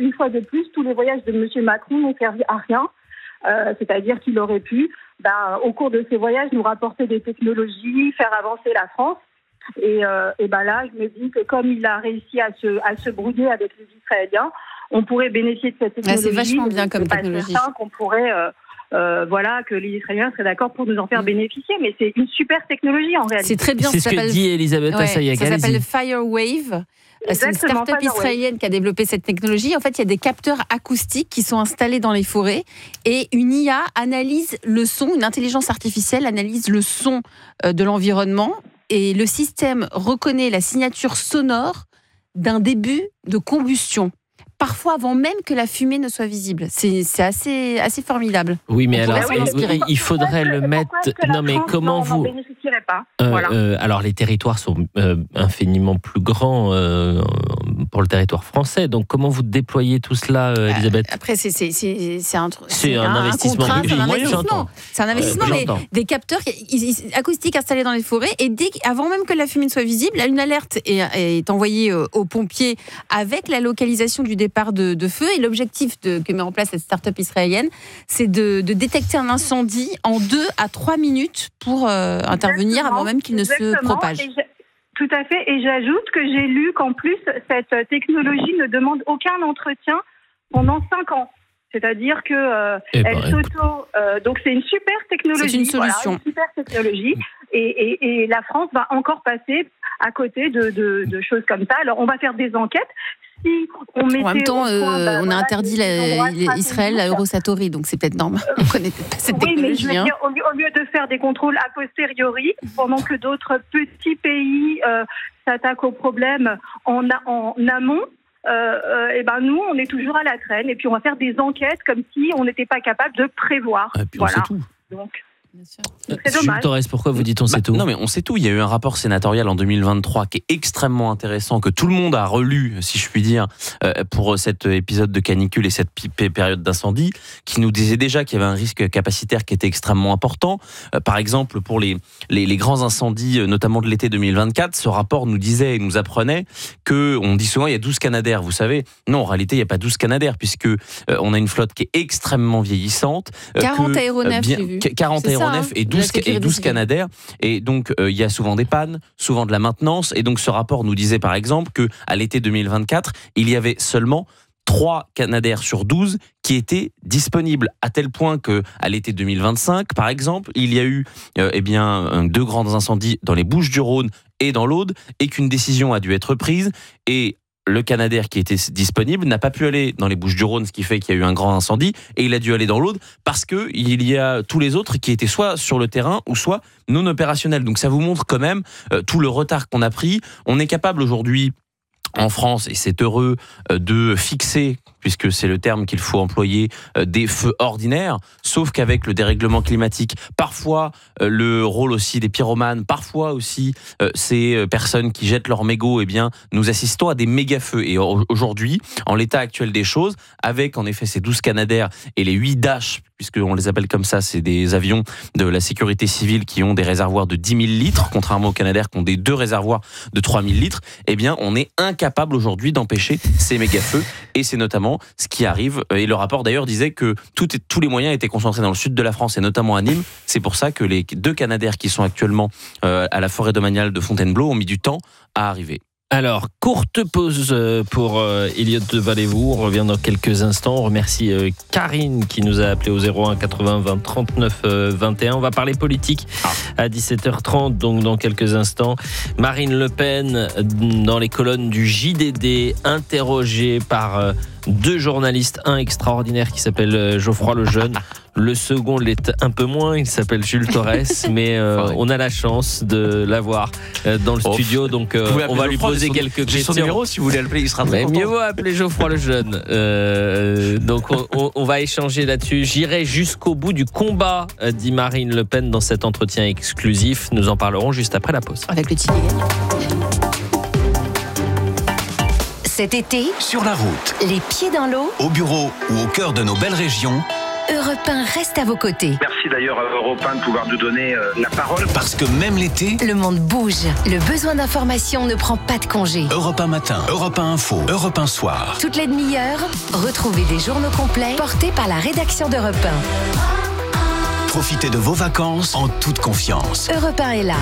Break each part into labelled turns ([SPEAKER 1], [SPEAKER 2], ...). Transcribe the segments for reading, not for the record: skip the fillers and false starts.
[SPEAKER 1] une fois de plus, tous les voyages de M. Macron n'ont servi à rien. C'est-à-dire qu'il aurait pu, au cours de ces voyages, nous rapporter des technologies, faire avancer la France. Et là, je me dis que comme il a réussi à se brouiller avec les Israéliens, on pourrait bénéficier de cette technologie.
[SPEAKER 2] C'est vachement bien comme technologie.
[SPEAKER 1] C'est certain qu'on pourrait... que les Israéliens seraient d'accord pour nous en faire bénéficier, mais c'est une super technologie en réalité.
[SPEAKER 2] C'est très bien.
[SPEAKER 3] C'est ce que dit Elisabeth Assayag.
[SPEAKER 2] Ça s'appelle Firewave. C'est une start-up israélienne qui a développé cette technologie. En fait, il y a des capteurs acoustiques qui sont installés dans les forêts et une IA analyse le son, une intelligence artificielle analyse le son de l'environnement et le système reconnaît la signature sonore d'un début de combustion. Parfois avant même que la fumée ne soit visible. C'est assez formidable.
[SPEAKER 3] Oui, mais alors, il faudrait le mettre... Non, mais comment vous...
[SPEAKER 1] n'en bénéficierait pas.
[SPEAKER 3] Alors, les territoires sont infiniment plus grands pour le territoire français. Donc, comment vous déployez tout cela, Elisabeth ?
[SPEAKER 2] Après, c'est un
[SPEAKER 3] investissement.
[SPEAKER 2] C'est un investissement, mais des capteurs acoustiques installés dans les forêts. Et avant même que la fumée ne soit visible, une alerte est envoyée aux pompiers avec la localisation du départ de feu. Et l'objectif que met en place cette start-up israélienne, c'est de détecter un incendie en 2 à 3 minutes pour intervenir avant même qu'il ne se propage.
[SPEAKER 1] Tout à fait. Et j'ajoute que j'ai lu qu'en plus, cette technologie ne demande aucun entretien pendant 5 ans. C'est-à-dire que donc c'est une super technologie.
[SPEAKER 2] C'est une solution.
[SPEAKER 1] Une super technologie. Et la France va encore passer à côté de choses comme ça. Alors, on va faire des enquêtes. Si on mettait
[SPEAKER 2] en même temps, on a interdit Israël à Eurosatory, donc c'est peut-être normal. On connaît peut-être pas cette technologie.
[SPEAKER 1] Oui, mais je veux dire, au lieu de faire des contrôles a posteriori, pendant que d'autres petits pays s'attaquent au problème en amont, nous, on est toujours à la traîne. Et puis, on va faire des enquêtes comme si on n'était pas capable de prévoir.
[SPEAKER 3] Et puis, on sait tout.
[SPEAKER 1] Donc...
[SPEAKER 3] C'est dommage. Jules Torres, pourquoi vous dites on sait tout ?
[SPEAKER 4] Non, mais on sait tout. Il y a eu un rapport sénatorial en 2023 qui est extrêmement intéressant, que tout le monde a relu, si je puis dire, pour cet épisode de canicule et cette période d'incendie, qui nous disait déjà qu'il y avait un risque capacitaire qui était extrêmement important. Par exemple, pour les grands incendies, notamment de l'été 2024, ce rapport nous disait et nous apprenait qu'on dit souvent il y a 12 Canadair. Vous savez, non, en réalité, il n'y a pas 12 Canadair, puisque on a une flotte qui est extrêmement vieillissante.
[SPEAKER 2] 40 aéronefs, j'ai vu.
[SPEAKER 4] 40 aéronefs et 12 Canadair. Et donc, il y a souvent des pannes, souvent de la maintenance. Et donc, ce rapport nous disait, par exemple, qu'à l'été 2024, il y avait seulement 3 Canadair sur 12 qui étaient disponibles, à tel point qu'à l'été 2025, par exemple, il y a eu 2 grands incendies dans les Bouches-du-Rhône et dans l'Aude, et qu'une décision a dû être prise. Et le Canadair qui était disponible n'a pas pu aller dans les Bouches-du-Rhône, ce qui fait qu'il y a eu un grand incendie, et il a dû aller dans l'Aude parce que il y a tous les autres qui étaient soit sur le terrain ou soit non opérationnels. Donc ça vous montre quand même tout le retard qu'on a pris. On est capable aujourd'hui en France, et c'est heureux, de fixer, puisque c'est le terme qu'il faut employer, des feux ordinaires, sauf qu'avec le dérèglement climatique, parfois le rôle aussi des pyromanes, parfois aussi ces personnes qui jettent leurs mégots, nous assistons à des méga-feux. Et aujourd'hui, en l'état actuel des choses, avec en effet ces 12 Canadair et les 8 Dash, puisqu'on les appelle comme ça, c'est des avions de la sécurité civile qui ont des réservoirs de 10 000 litres, contrairement aux Canadair qui ont des 2 réservoirs de 3 000 litres, on est incapable aujourd'hui d'empêcher ces méga-feux, et c'est notamment ce qui arrive. Et le rapport d'ailleurs disait que tous les moyens étaient concentrés dans le sud de la France et notamment à Nîmes. C'est pour ça que les 2 Canadair qui sont actuellement à la forêt domaniale de Fontainebleau ont mis du temps à arriver.
[SPEAKER 3] Alors, courte pause pour Elliot de Vallévaux. On revient dans quelques instants. On remercie Karine qui nous a appelé au 01 80 20 39 21. On va parler politique à 17h30, donc dans quelques instants. Marine Le Pen, dans les colonnes du JDD, interrogée par 2 journalistes, un extraordinaire qui s'appelle Geoffroy Lejeune. Le second l'est un peu moins, il s'appelle Jules Torres, mais on a la chance de l'avoir dans le studio, donc on va lui poser quelques questions.
[SPEAKER 4] J'ai son numéro, si vous voulez l'appeler, il sera très content.
[SPEAKER 3] Mieux vaut appeler Geoffroy Lejeune. Donc on va échanger là-dessus. J'irai jusqu'au bout du combat, dit Marine Le Pen dans cet entretien exclusif. Nous en parlerons juste après la pause.
[SPEAKER 2] Avec le titre.
[SPEAKER 5] Cet été,
[SPEAKER 6] sur la route,
[SPEAKER 5] les pieds dans l'eau,
[SPEAKER 6] au bureau ou au cœur de nos belles régions,
[SPEAKER 5] Europe 1 reste à vos côtés.
[SPEAKER 6] Merci. Merci d'ailleurs à Europe 1 de pouvoir nous donner la parole.
[SPEAKER 7] Parce que même l'été,
[SPEAKER 5] Le monde bouge. Le besoin d'information ne prend pas de congé.
[SPEAKER 7] Europe 1 matin, Europe 1 info, Europe 1 soir.
[SPEAKER 5] Toutes les demi-heures, retrouvez des journaux complets portés par la rédaction d'Europe 1.
[SPEAKER 7] Profitez de vos vacances en toute confiance.
[SPEAKER 5] Europe 1 est là.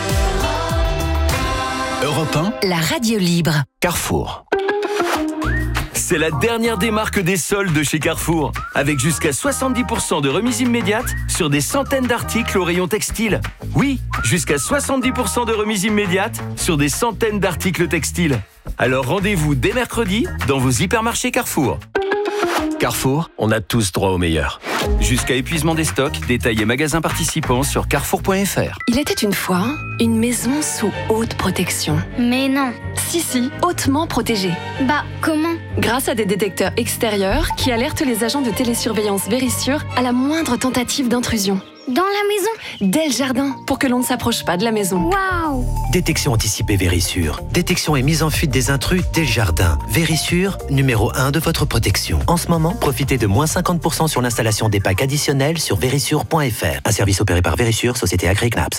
[SPEAKER 7] Europe 1,
[SPEAKER 5] La radio libre.
[SPEAKER 7] Carrefour.
[SPEAKER 8] C'est la dernière des marques des soldes de chez Carrefour, avec jusqu'à 70% de remise immédiate sur des centaines d'articles au rayon textile. Oui, jusqu'à 70% de remise immédiate sur des centaines d'articles textiles. Alors rendez-vous dès mercredi dans vos hypermarchés Carrefour.
[SPEAKER 7] Carrefour, on a tous droit au meilleur.
[SPEAKER 8] Jusqu'à épuisement des stocks, détails et magasins participants sur carrefour.fr.
[SPEAKER 9] Il était une fois une maison sous haute protection.
[SPEAKER 10] Mais non.
[SPEAKER 9] Si, hautement protégée.
[SPEAKER 10] Bah, comment ?
[SPEAKER 9] Grâce à des détecteurs extérieurs qui alertent les agents de télésurveillance Vérissure à la moindre tentative d'intrusion.
[SPEAKER 10] Dans la maison ?
[SPEAKER 9] Dès le jardin, pour que l'on ne s'approche pas de la maison.
[SPEAKER 10] Waouh !
[SPEAKER 11] Détection anticipée Vérissure. Détection et mise en fuite des intrus dès le jardin. Vérissure, numéro 1 de votre protection. En ce moment, profitez de moins 50% sur l'installation des packs additionnels sur vérissure.fr. Un service opéré par Vérissure, société Agri-Knaps.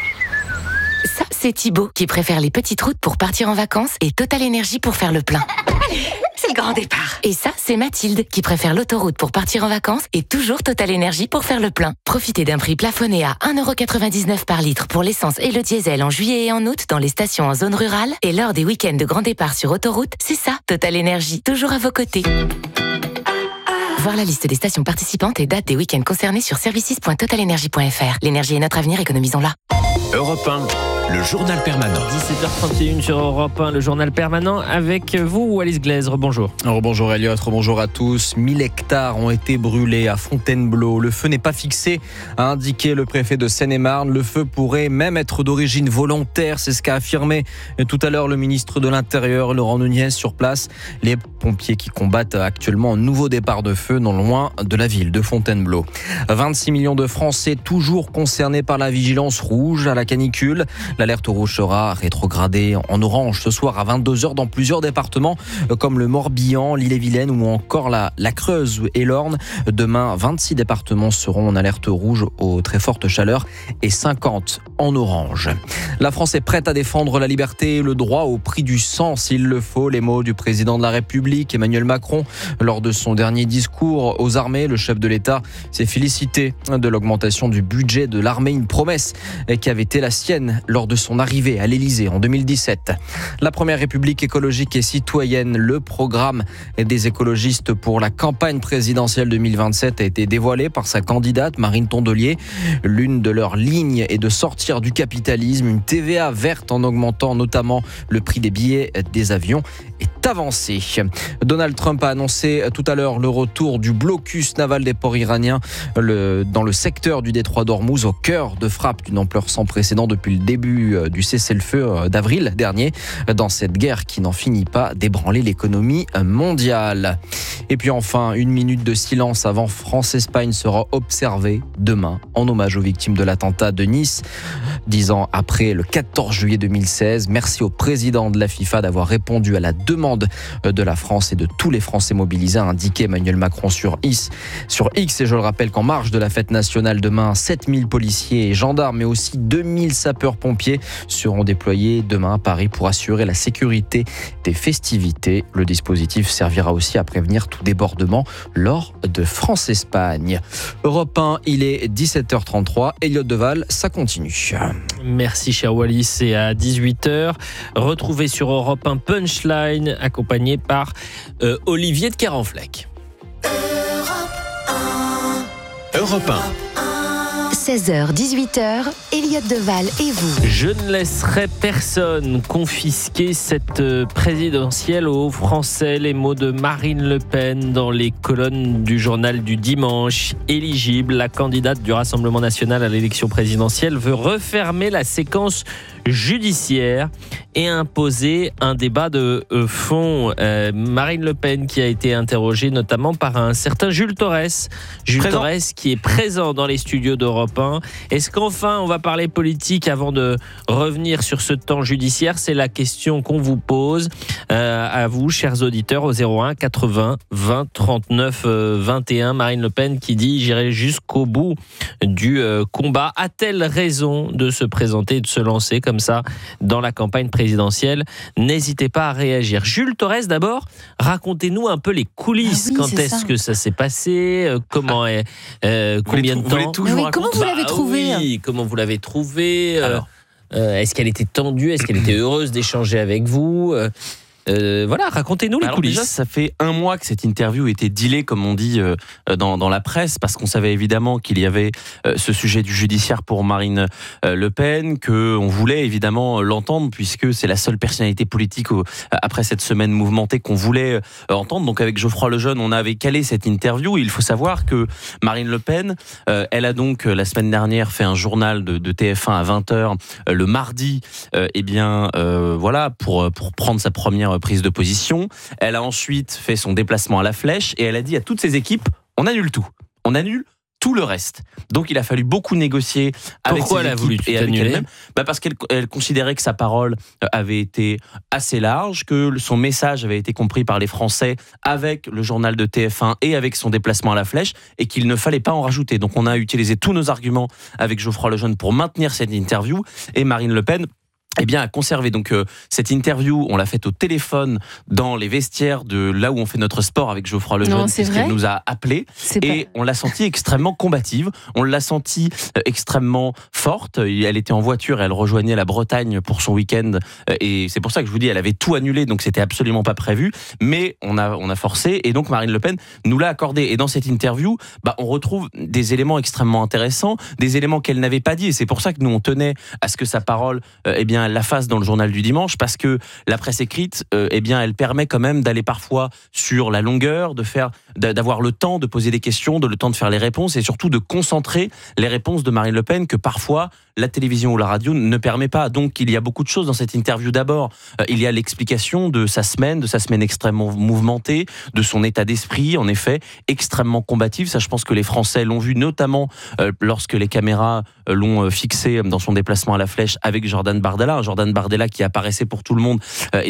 [SPEAKER 5] Ça, c'est Thibaut qui préfère les petites routes pour partir en vacances et Total Énergie pour faire le plein.
[SPEAKER 9] C'est le grand départ.
[SPEAKER 5] Et ça, c'est Mathilde qui préfère l'autoroute pour partir en vacances et toujours Total Énergie pour faire le plein. Profitez d'un prix plafonné à 1,99€ par litre pour l'essence et le diesel en juillet et en août dans les stations en zone rurale. Et lors des week-ends de grand départ sur autoroute, c'est ça, Total Énergie, toujours à vos côtés. Voir la liste des stations participantes et dates des week-ends concernés sur services.totalenergie.fr. L'énergie est notre avenir, économisons-la.
[SPEAKER 7] Europe 1, le journal permanent.
[SPEAKER 3] 17h31 sur Europe 1, le journal permanent avec vous, Wallis Glaise. Bonjour.
[SPEAKER 12] Bonjour Elliot, bonjour à tous. 1000 hectares ont été brûlés à Fontainebleau. Le feu n'est pas fixé, a indiqué le préfet de Seine-et-Marne. Le feu pourrait même être d'origine volontaire, c'est ce qu'a affirmé tout à l'heure le ministre de l'Intérieur, Laurent Nunez, sur place. Les pompiers qui combattent actuellement un nouveau départ de feu non loin de la ville de Fontainebleau. 26 millions de Français toujours concernés par la vigilance rouge à la canicule. L'alerte rouge sera rétrogradée en orange ce soir à 22h dans plusieurs départements comme le Morbihan, l'Ille-et-Vilaine ou encore la Creuse et l'Orne. Demain, 26 départements seront en alerte rouge aux très fortes chaleurs et 50 en orange. La France est prête à défendre la liberté et le droit au prix du sang s'il le faut. Les mots du président de la République, Emmanuel Macron, lors de son dernier discours aux armées. Le chef de l'État s'est félicité de l'augmentation du budget de l'armée, une promesse qui avait été la sienne lors de son arrivée à l'Élysée en 2017. La première République écologique et citoyenne, le programme des écologistes pour la campagne présidentielle 2027 a été dévoilé par sa candidate Marine Tondelier. L'une de leurs lignes est de sortir du capitalisme. Une TVA verte en augmentant notamment le prix des billets des avions est avancée. Donald Trump a annoncé tout à l'heure le retour du blocus naval des ports iraniens dans le secteur du détroit d'Ormuz, au cœur de frappes d'une ampleur sans précédent depuis le début du cessez-le-feu d'avril dernier, dans cette guerre qui n'en finit pas d'ébranler l'économie mondiale. Et puis enfin, une minute de silence avant France-Espagne sera observée demain en hommage aux victimes de l'attentat de Nice, 10 ans après le 14 juillet 2016. Merci au président de la FIFA d'avoir répondu à la demande de la France et de tous les Français mobilisés, a indiqué Emmanuel Macron sur X. Et je le rappelle qu'en marge de la fête nationale demain, 7000 policiers et gendarmes, mais aussi 2000 sapeurs-pompiers seront déployés demain à Paris pour assurer la sécurité des festivités. Le dispositif servira aussi à prévenir tout débordement lors de France-Espagne. Europe 1, il est 17h33. Elliot Deval, ça continue.
[SPEAKER 3] Merci cher Wallis. Et à 18h, retrouvez sur Europe 1 Punchline, accompagné par Olivier de Kerenfleck.
[SPEAKER 7] Europe 1.
[SPEAKER 5] 16h, 18h, Elliot Deval et vous.
[SPEAKER 3] Je ne laisserai personne confisquer cette présidentielle aux Français. Les mots de Marine Le Pen dans les colonnes du journal du dimanche. Éligible, la candidate du Rassemblement national à l'élection présidentielle veut refermer la séquence judiciaire et imposer un débat de fond. Marine Le Pen qui a été interrogée notamment par un certain Jules Torres. Jules Torres qui est présent dans les studios d'Europe 1. Est-ce qu'enfin on va parler politique avant de revenir sur ce temps judiciaire? C'est la question qu'on vous pose à vous, chers auditeurs, au 01 80 20 39 21. Marine Le Pen qui dit « J'irai jusqu'au bout du combat ». A-t-elle raison de se présenter et de se lancer comme ça dans la campagne présidentielle? N'hésitez pas à réagir. Jules Torres, d'abord, racontez-nous un peu les coulisses. Quand est-ce que ça s'est passé? Comment est combien de temps?
[SPEAKER 2] Comment vous l'avez trouvé?
[SPEAKER 3] Oui, comment vous l'avez trouvé? Est-ce qu'elle était tendue? Est-ce qu'elle était heureuse d'échanger avec vous? Voilà, racontez-nous les coulisses.
[SPEAKER 4] Déjà, ça fait 1 mois que cette interview était dealée, comme on dit dans la presse, parce qu'on savait évidemment qu'il y avait ce sujet du judiciaire pour Marine Le Pen, qu'on voulait évidemment l'entendre, puisque c'est la seule personnalité politique après cette semaine mouvementée qu'on voulait entendre. Donc avec Geoffroy Lejeune, on avait calé cette interview. Il faut savoir que Marine Le Pen, elle a donc la semaine dernière fait un journal de TF1 à 20h le mardi, voilà, pour prendre sa première prise de position. Elle a ensuite fait son déplacement à la Flèche et elle a dit à toutes ses équipes, on annule tout. On annule tout le reste. Donc il a fallu beaucoup négocier avec ses équipes et avec elle-même. Parce qu'elle considérait que sa parole avait été assez large, que son message avait été compris par les Français avec le journal de TF1 et avec son déplacement à la Flèche, et qu'il ne fallait pas en rajouter. Donc on a utilisé tous nos arguments avec Geoffroy Lejeune pour maintenir cette interview, et Marine Le Pen a conservé. Donc cette interview, on l'a faite au téléphone dans les vestiaires de là où on fait notre sport avec Geoffroy Lejeune, puisqu'elle nous a appelés, et on l'a sentie extrêmement combative, on l'a sentie extrêmement forte. Elle était en voiture, elle rejoignait la Bretagne pour son week-end, et c'est pour ça que je vous dis, elle avait tout annulé, donc c'était absolument pas prévu, mais on a forcé, et donc Marine Le Pen nous l'a accordé. Et dans cette interview, on retrouve des éléments extrêmement intéressants, des éléments qu'elle n'avait pas dit, et c'est pour ça que nous on tenait à ce que sa parole, elle la fasse dans le journal du dimanche, parce que la presse écrite, elle permet quand même d'aller parfois sur la longueur, d'avoir le temps de poser des questions, le temps de faire les réponses, et surtout de concentrer les réponses de Marine Le Pen que parfois la télévision ou la radio ne permet pas. Donc il y a beaucoup de choses dans cette interview. D'abord, il y a l'explication de sa semaine extrêmement mouvementée, de son état d'esprit, en effet, extrêmement combative. Ça, je pense que les Français l'ont vu, notamment lorsque les caméras l'ont fixé dans son déplacement à la Flèche avec Jordan Bardella qui apparaissait pour tout le monde,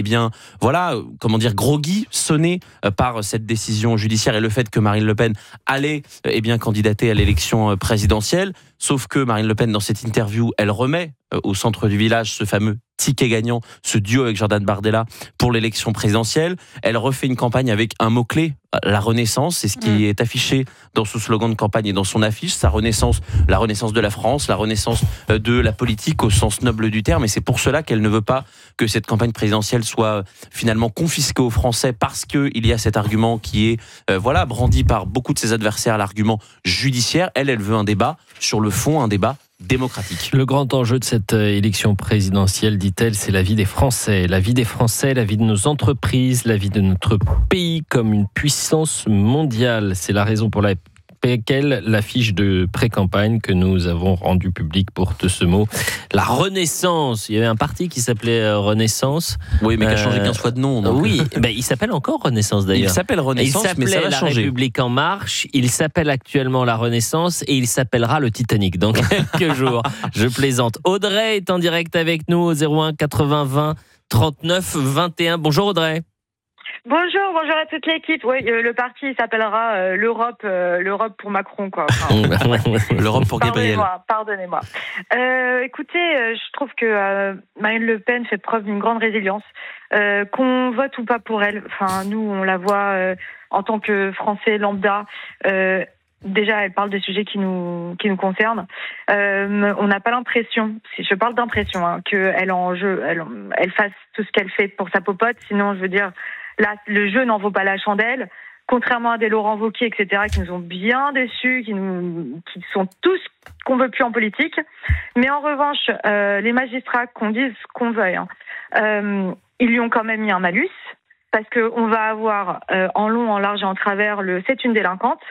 [SPEAKER 4] groggy, sonné par cette décision judiciaire et le fait que Marine Le Pen allait candidater à l'élection présidentielle. Sauf que Marine Le Pen, dans cette interview, elle remet au centre du village ce fameux ticket gagnant, ce duo avec Jordan Bardella pour l'élection présidentielle. Elle refait une campagne avec un mot-clé, la renaissance. C'est ce qui est affiché dans ce slogan de campagne et dans son affiche. Sa renaissance, la renaissance de la France, la renaissance de la politique au sens noble du terme. Et c'est pour cela qu'elle ne veut pas que cette campagne présidentielle soit finalement confisquée aux Français, parce qu'il y a cet argument qui est brandi par beaucoup de ses adversaires, l'argument judiciaire. Elle veut un débat sur le fond, un débat démocratique.
[SPEAKER 3] Le grand enjeu de cette élection présidentielle, dit-elle, c'est la vie des Français. La vie des Français, la vie de nos entreprises, la vie de notre pays comme une puissance mondiale. C'est la raison pour laquelle l'affiche de pré-campagne que nous avons rendue publique porte ce mot. La Renaissance. Il y avait un parti qui s'appelait Renaissance.
[SPEAKER 4] Oui, mais qui a changé 15 fois de nom. Donc.
[SPEAKER 3] Oui, il s'appelle encore Renaissance d'ailleurs.
[SPEAKER 4] Il s'appelle Renaissance, mais ça va
[SPEAKER 3] la
[SPEAKER 4] changer.
[SPEAKER 3] République en marche, il s'appelle actuellement la Renaissance et il s'appellera le Titanic dans quelques jours. Je plaisante. Audrey est en direct avec nous au 01 80 20 39 21. Bonjour Audrey.
[SPEAKER 13] Bonjour à toute l'équipe. Oui, le parti s'appellera l'Europe pour Macron, quoi.
[SPEAKER 4] L'Europe pour Gabriel.
[SPEAKER 13] Pardonnez-moi. Écoutez, je trouve que Marine Le Pen fait preuve d'une grande résilience. Qu'on vote ou pas pour elle, nous on la voit en tant que Français lambda. Déjà, elle parle de sujets qui nous concernent. On n'a pas l'impression, si je parle d'impression, qu'elle elle fasse tout ce qu'elle fait pour sa popote. Sinon, je veux dire, là, le jeu n'en vaut pas la chandelle. Contrairement à des Laurent Wauquiez, etc., qui nous ont bien déçus, qui sont tous qu'on veut plus en politique. Mais en revanche, les magistrats, qu'on dise ce qu'on veuille, ils lui ont quand même mis un malus, parce qu'on va avoir en long, en large et en travers c'est une délinquante.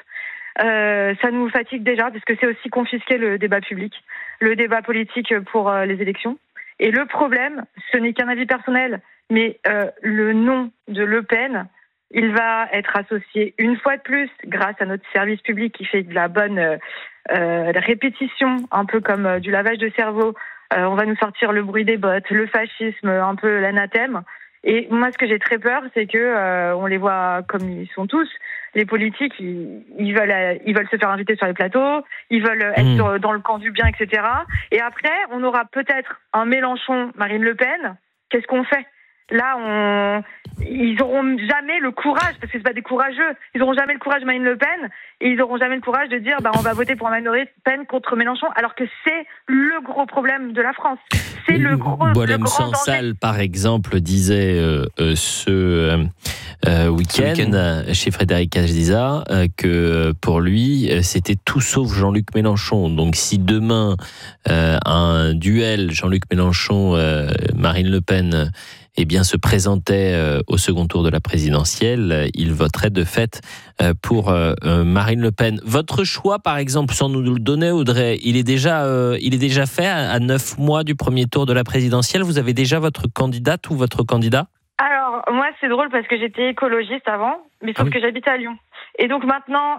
[SPEAKER 13] Ça nous fatigue déjà, parce que c'est aussi confisquer le débat public, le débat politique pour les élections. Et le problème, ce n'est qu'un avis personnel, mais le nom de Le Pen Il va être associé une fois de plus, grâce à notre service public qui fait de la bonne répétition, un peu comme du lavage de cerveau. On va nous sortir le bruit des bottes, le fascisme, un peu l'anathème. Et moi, ce que j'ai très peur, c'est que on les voit comme ils sont tous. Les politiques, ils veulent se faire inviter sur les plateaux, ils veulent être dans le camp du bien, etc. Et après, on aura peut-être un Mélenchon, Marine Le Pen. Qu'est-ce qu'on fait ? Là, ils n'auront jamais le courage, parce que c'est pas des courageux, ils n'auront jamais le courage de Marine Le Pen, et ils n'auront jamais le courage de dire on va voter pour Marine Le Pen contre Mélenchon, alors que c'est le gros problème de la France. C'est le grand
[SPEAKER 3] Sansal, par exemple, disait ce week-end chez Frédéric Aziza que pour lui, c'était tout sauf Jean-Luc Mélenchon. Donc si demain, un duel Jean-Luc Mélenchon-Marine Le Pen se présentait au second tour de la présidentielle, il voterait de fait pour Marine Le Pen. Votre choix, par exemple, sans nous le donner, Audrey, il est déjà fait à 9 mois du premier tour de la présidentielle. Vous avez déjà votre candidate ou votre candidat ?
[SPEAKER 13] Alors, moi, c'est drôle parce que j'étais écologiste avant, mais sauf que j'habite à Lyon. Et donc maintenant,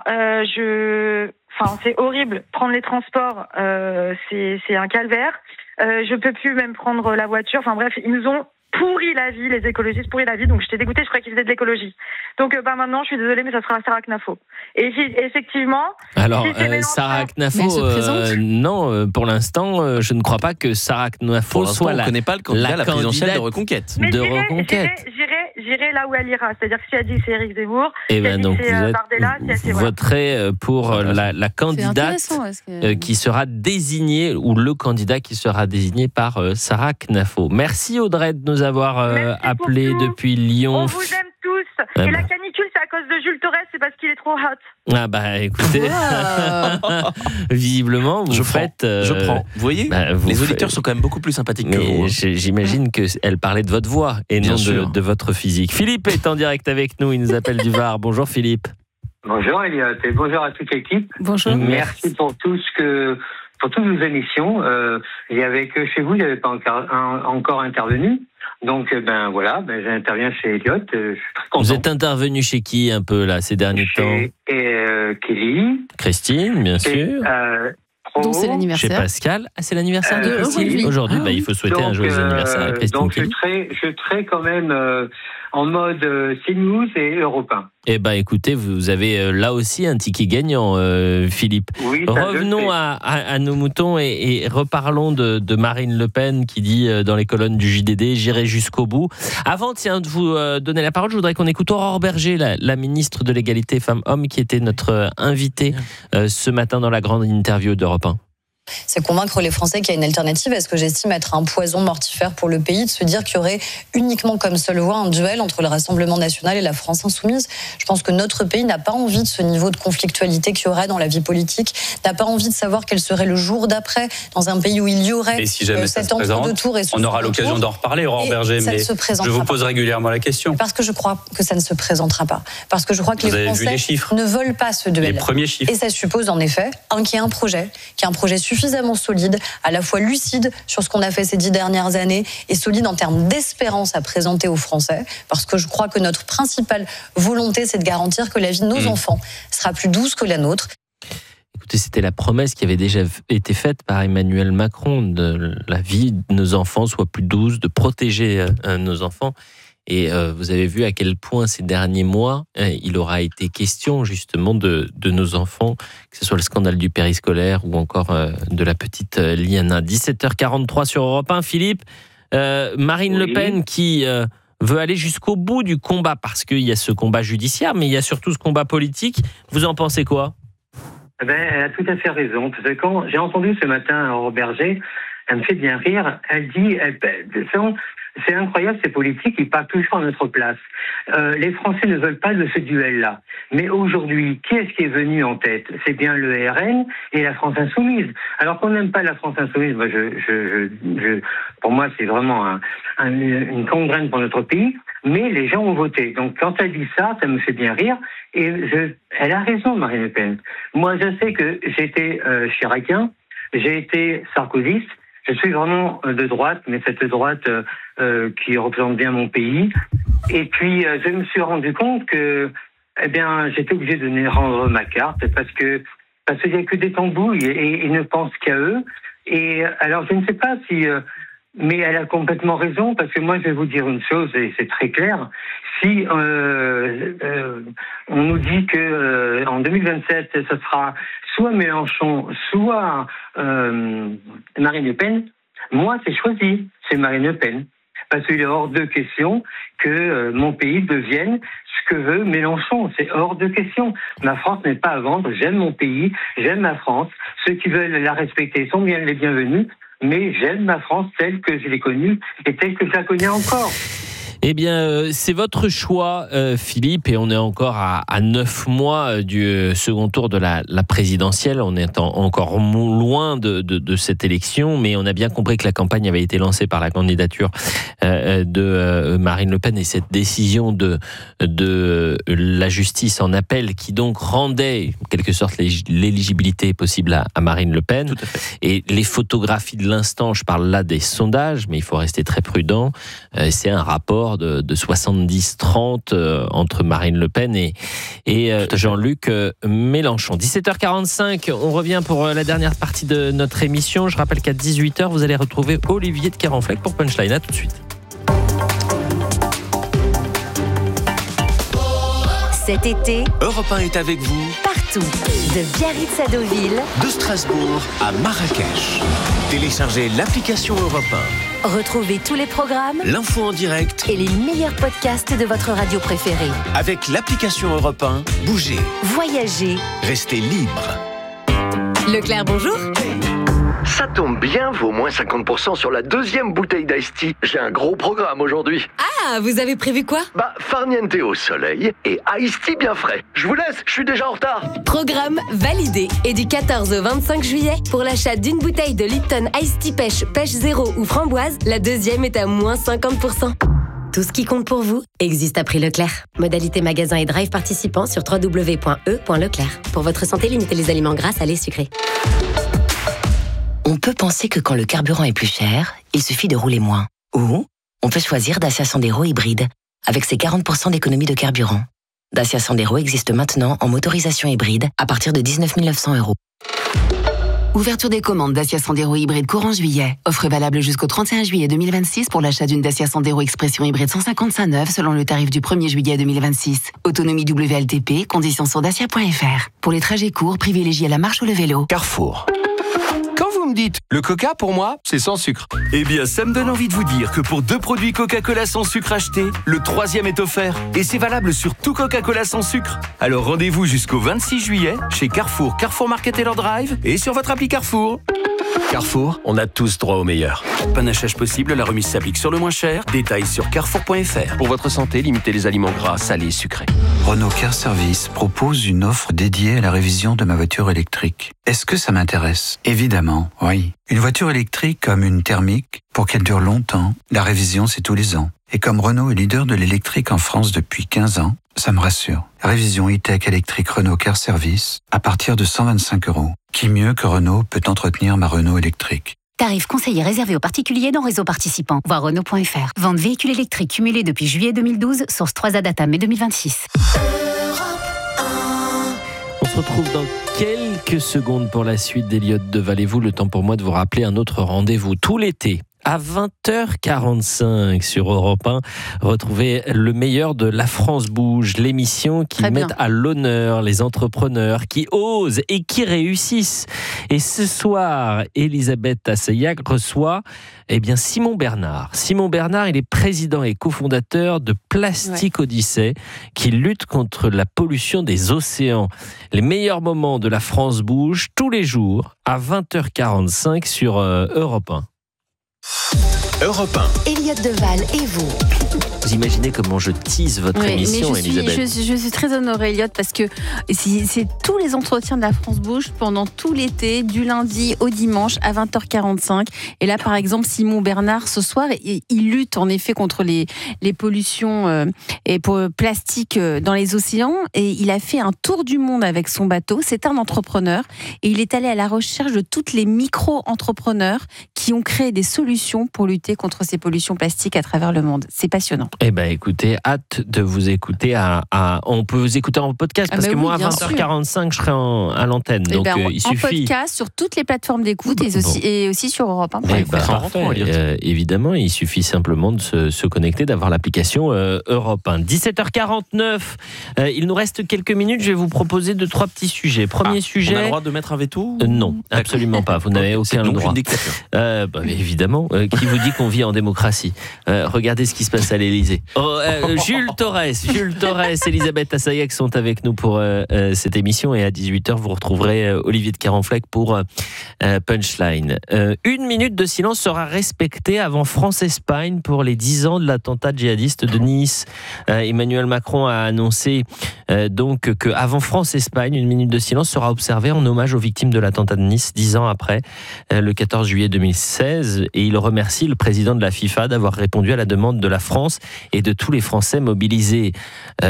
[SPEAKER 13] c'est horrible. Prendre les transports, c'est un calvaire. Je peux plus même prendre la voiture. Enfin bref, ils nous ont pourri la vie, les écologistes pourri la vie, donc j'étais dégoûtée, je croyais qu'ils faisaient de l'écologie. Donc maintenant, je suis désolée, mais ça sera Sarah Knafo. Et effectivement...
[SPEAKER 3] Alors, Sarah Knafo, non, pour l'instant, je ne crois pas que Sarah Knafo soit
[SPEAKER 4] on ne connaît pas le candidat à la présidentielle de Reconquête.
[SPEAKER 13] Mais j'irai là où elle ira, c'est-à-dire que si elle dit c'est Éric Zemmour, si elle dit c'est Bardella, si elle c'est...
[SPEAKER 3] Vous voterez pour la candidate qui sera désignée, ou le candidat qui sera désigné par Sarah Knafo. Merci Audrey de nous avoir appelé depuis Lyon.
[SPEAKER 13] On vous aime tous. Et la canicule, c'est à cause de Jules Torres, c'est parce qu'il est trop hot.
[SPEAKER 3] Ah bah écoutez, visiblement vous faites...
[SPEAKER 4] Je prends. Vous voyez, les auditeurs sont quand même beaucoup plus sympathiques que vous.
[SPEAKER 3] J'imagine qu'elle parlait de votre voix et non de votre physique. Philippe est en direct avec nous, il nous appelle du Var. Bonjour Philippe.
[SPEAKER 14] Bonjour Elliot et bonjour à toute l'équipe.
[SPEAKER 2] Bonjour.
[SPEAKER 14] Merci pour toutes vos émissions. Il y avait que chez vous, il n'y avait pas encore intervenu. Donc, j'interviens chez Elliot. Je suis très content.
[SPEAKER 3] Vous êtes intervenu chez qui un peu là ces derniers temps ?
[SPEAKER 14] Kelly.
[SPEAKER 3] Christine, bien sûr.
[SPEAKER 2] Donc c'est l'anniversaire.
[SPEAKER 3] Chez Pascal. Ah, c'est l'anniversaire de Christine aujourd'hui. Il faut souhaiter un joyeux anniversaire à Christine.
[SPEAKER 14] Donc je serai quand même en mode CNews et Europe 1.
[SPEAKER 3] Eh bien, écoutez, vous avez là aussi un ticket gagnant, Philippe. Oui, revenons à nos moutons et reparlons de Marine Le Pen qui dit dans les colonnes du JDD « J'irai jusqu'au bout ». Avant de vous donner la parole, je voudrais qu'on écoute Aurore Berger, la ministre de l'égalité femmes-hommes, qui était notre invitée ce matin dans la grande interview d'Europe 1.
[SPEAKER 15] C'est convaincre les Français qu'il y a une alternative à ce que j'estime être un poison mortifère pour le pays, de se dire qu'il y aurait uniquement comme seule voie un duel entre le Rassemblement national et la France insoumise. Je pense que notre pays n'a pas envie de ce niveau de conflictualité qu'il y aurait dans la vie politique, n'a pas envie de savoir quel serait le jour d'après dans un pays où il y aurait cet entre-deux-tours.
[SPEAKER 16] On aura l'occasion d'en reparler, Aurore Berger, mais je vous pose régulièrement la question.
[SPEAKER 15] Parce que je crois que ça ne se présentera pas. Parce que je crois que les Français ne veulent pas ce duel.
[SPEAKER 16] Les premiers chiffres.
[SPEAKER 15] Et ça suppose en effet qu'il y ait un projet suffisamment solide, à la fois lucide sur ce qu'on a fait ces 10 dernières années et solide en termes d'espérance à présenter aux Français, parce que je crois que notre principale volonté, c'est de garantir que la vie de nos enfants sera plus douce que la nôtre.
[SPEAKER 3] Écoutez, c'était la promesse qui avait déjà été faite par Emmanuel Macron, de la vie de nos enfants soit plus douce, de protéger nos enfants. Et vous avez vu à quel point ces derniers mois, il aura été question justement de nos enfants, que ce soit le scandale du périscolaire ou encore de la petite Liana. 17h43 sur Europe 1. Philippe, Marine Le Pen qui veut aller jusqu'au bout du combat, parce qu'il y a ce combat judiciaire, mais il y a surtout ce combat politique. Vous en pensez quoi ?
[SPEAKER 14] Elle a tout à fait raison. Parce que quand j'ai entendu ce matin Aurore Berger, elle me fait bien rire. Elle dit... C'est incroyable, ces politiques, ils parlent toujours à notre place. Les Français ne veulent pas de ce duel-là. Mais aujourd'hui, qui est-ce qui est venu en tête ? C'est bien le RN et la France Insoumise. Alors qu'on n'aime pas la France Insoumise, moi, pour moi, c'est vraiment une gangrène pour notre pays. Mais les gens ont voté. Donc, quand elle dit ça me fait bien rire. Et elle a raison, Marine Le Pen. Moi, je sais que j'ai été chiracien, j'ai été sarkozyste. Je suis vraiment de droite, mais cette droite qui représente bien mon pays. Et puis, je me suis rendu compte que, j'étais obligé de rendre ma carte parce qu'il n'y a que des tambouilles et ils ne pensent qu'à eux. Et alors, je ne sais pas si... mais elle a complètement raison, parce que moi, je vais vous dire une chose, et c'est très clair. Si on nous dit que en 2027, ce sera soit Mélenchon, soit Marine Le Pen, moi, c'est choisi, c'est Marine Le Pen. Parce qu'il est hors de question que mon pays devienne ce que veut Mélenchon. C'est hors de question. Ma France n'est pas à vendre. J'aime mon pays, j'aime ma France. Ceux qui veulent la respecter sont bien les bienvenus. Mais j'aime ma France telle que je l'ai connue et telle que je la connais encore.
[SPEAKER 3] Eh bien, c'est votre choix, Philippe, et on est encore à 9 mois du second tour de la présidentielle. On est encore loin de cette élection, mais on a bien compris que la campagne avait été lancée par la candidature de Marine Le Pen, et cette décision de la justice en appel qui donc rendait, en quelque sorte, l'éligibilité possible à Marine Le Pen.
[SPEAKER 4] Tout à fait.
[SPEAKER 3] Et les photographies de l'instant, je parle là des sondages, mais il faut rester très prudent, c'est un rapport de 70-30 entre Marine Le Pen et Jean-Luc Mélenchon. 17h45, on revient pour la dernière partie de notre émission. Je rappelle qu'à 18h, vous allez retrouver Olivier de Carenfleck pour Punchline. À tout de suite.
[SPEAKER 17] Cet été,
[SPEAKER 7] Europe 1 est avec vous
[SPEAKER 17] partout, de Biarritz à Deauville,
[SPEAKER 7] de Strasbourg à Marrakech. Téléchargez l'application Europe 1.
[SPEAKER 17] Retrouvez tous les programmes,
[SPEAKER 7] l'info en direct
[SPEAKER 17] et les meilleurs podcasts de votre radio préférée.
[SPEAKER 7] Avec l'application Europe 1, bougez,
[SPEAKER 17] voyagez,
[SPEAKER 7] restez libre.
[SPEAKER 17] Leclerc, bonjour.
[SPEAKER 18] Ça tombe bien, vaut moins 50% sur la deuxième bouteille d'Ice Tea. J'ai un gros programme aujourd'hui.
[SPEAKER 17] Ah, vous avez prévu quoi?
[SPEAKER 18] Farniente au soleil et Ice Tea bien frais. Je vous laisse, je suis déjà en retard.
[SPEAKER 17] Programme validé. Et du 14 au 25 juillet, pour l'achat d'une bouteille de Lipton Ice Tea Pêche Zéro ou Framboise, la deuxième est à moins 50%. Tout ce qui compte pour vous existe à prix Leclerc. Modalité magasin et drive participants sur www.e.leclerc. Pour votre santé, limitez les aliments gras, salés, sucrés.
[SPEAKER 5] On peut penser que quand le carburant est plus cher, il suffit de rouler moins. Ou on peut choisir Dacia Sandero hybride, avec ses 40% d'économie de carburant. Dacia Sandero existe maintenant en motorisation hybride à partir de 19 900 €.
[SPEAKER 19] Ouverture des commandes Dacia Sandero hybride courant juillet. Offre valable jusqu'au 31 juillet 2026 pour l'achat d'une Dacia Sandero Expression hybride 155 neuve selon le tarif du 1er juillet 2026. Autonomie WLTP, conditions sur dacia.fr. Pour les trajets courts, privilégiez la marche ou le vélo.
[SPEAKER 7] Carrefour. Quand vous me dites le coca, pour moi, c'est sans sucre.
[SPEAKER 8] Eh bien, ça me donne envie de vous dire que pour 2 produits Coca-Cola sans sucre achetés, le 3e est offert. Et c'est valable sur tout Coca-Cola sans sucre. Alors rendez-vous jusqu'au 26 juillet chez Carrefour, Carrefour Market et leur Drive et sur votre appli Carrefour.
[SPEAKER 7] Carrefour, on a tous droit au meilleur.
[SPEAKER 8] Panachage possible, la remise s'applique sur le moins cher. Détails sur carrefour.fr.
[SPEAKER 7] Pour votre santé, limitez les aliments gras, salés et sucrés.
[SPEAKER 20] Renault Car Service propose une offre dédiée à la révision de ma voiture électrique. Est-ce que ça m'intéresse? Évidemment, oui. Une voiture électrique comme une thermique, pour qu'elle dure longtemps, la révision c'est tous les ans. Et comme Renault est leader de l'électrique en France depuis 15 ans, ça me rassure. Révision e-tech électrique Renault Car Service à partir de 125 €. Qui mieux que Renault peut entretenir ma Renault électrique?
[SPEAKER 21] Tarif conseillé réservé aux particuliers dans réseau participant. Voir Renault.fr. Vente véhicule électrique cumulé depuis juillet 2012, source 3A data mai 2026.
[SPEAKER 3] On se retrouve dans quelques secondes pour la suite d'Eliott de Valez-vous. Le temps pour moi de vous rappeler un autre rendez-vous tout l'été. À 20h45 sur Europe 1, retrouvez le meilleur de La France Bouge, l'émission qui met à l'honneur les entrepreneurs qui osent et qui réussissent. Et ce soir, Elisabeth Assayag reçoit Simon Bernard. Simon Bernard, il est président et cofondateur de Plastic Odyssey, qui lutte contre la pollution des océans. Les meilleurs moments de La France Bouge, tous les jours, à 20h45 sur Europe 1.
[SPEAKER 7] Europe 1.
[SPEAKER 17] Eliott Deval et vous.
[SPEAKER 3] Vous imaginez comment je tease votre émission, Elisabeth.
[SPEAKER 2] Je suis très honorée, Elliot, parce que c'est tous les entretiens de la France Bouge pendant tout l'été, du lundi au dimanche à 20h45. Et là, par exemple, Simon Bernard, ce soir, il lutte en effet contre les pollutions plastiques dans les océans. Et il a fait un tour du monde avec son bateau. C'est un entrepreneur. Et il est allé à la recherche de toutes les micro-entrepreneurs qui ont créé des solutions pour lutter contre ces pollutions plastiques à travers le monde. C'est passionnant.
[SPEAKER 3] Eh bien, écoutez, hâte de vous écouter. On peut vous écouter en podcast parce que moi, à 20h45, je serai à l'antenne. Donc, il suffit.
[SPEAKER 2] En podcast sur toutes les plateformes d'écoute et aussi sur Europe 1.
[SPEAKER 3] Évidemment, il suffit simplement de se connecter, d'avoir l'application Europe 1. 17h49, il nous reste quelques minutes. Je vais vous proposer 2-3 petits sujets. Premier sujet.
[SPEAKER 4] On a le droit de mettre un veto
[SPEAKER 3] Non, absolument pas. Vous n'avez aucun droit. Évidemment. Qui vous dit qu'on vit en démocratie? Regardez ce qui se passe à l'Élysée. Jules Torres, Elisabeth Assayag sont avec nous pour cette émission et à 18h vous retrouverez Olivier de Carenfleck pour Punchline. 1 minute de silence sera respectée avant France-Espagne pour les 10 ans de l'attentat djihadiste de Nice. Emmanuel Macron a annoncé donc qu'avant France-Espagne, 1 minute de silence sera observée en hommage aux victimes de l'attentat de Nice 10 ans après, le 14 juillet 2016, et il remercie le président de la FIFA d'avoir répondu à la demande de la France et de tous les Français mobilisés. Tout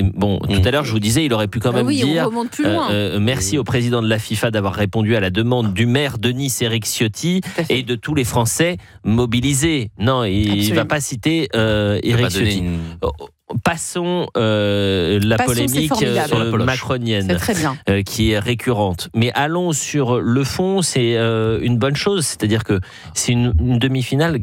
[SPEAKER 3] à l'heure, je vous disais, il aurait pu quand même dire merci au président de la FIFA d'avoir répondu à la demande du maire de Nice, Éric Ciotti, et de tous les Français mobilisés. Non, il ne va pas citer Éric Ciotti. Passons la polémique macronienne qui est récurrente. Mais allons sur le fond, c'est une bonne chose. C'est-à-dire que c'est une demi-finale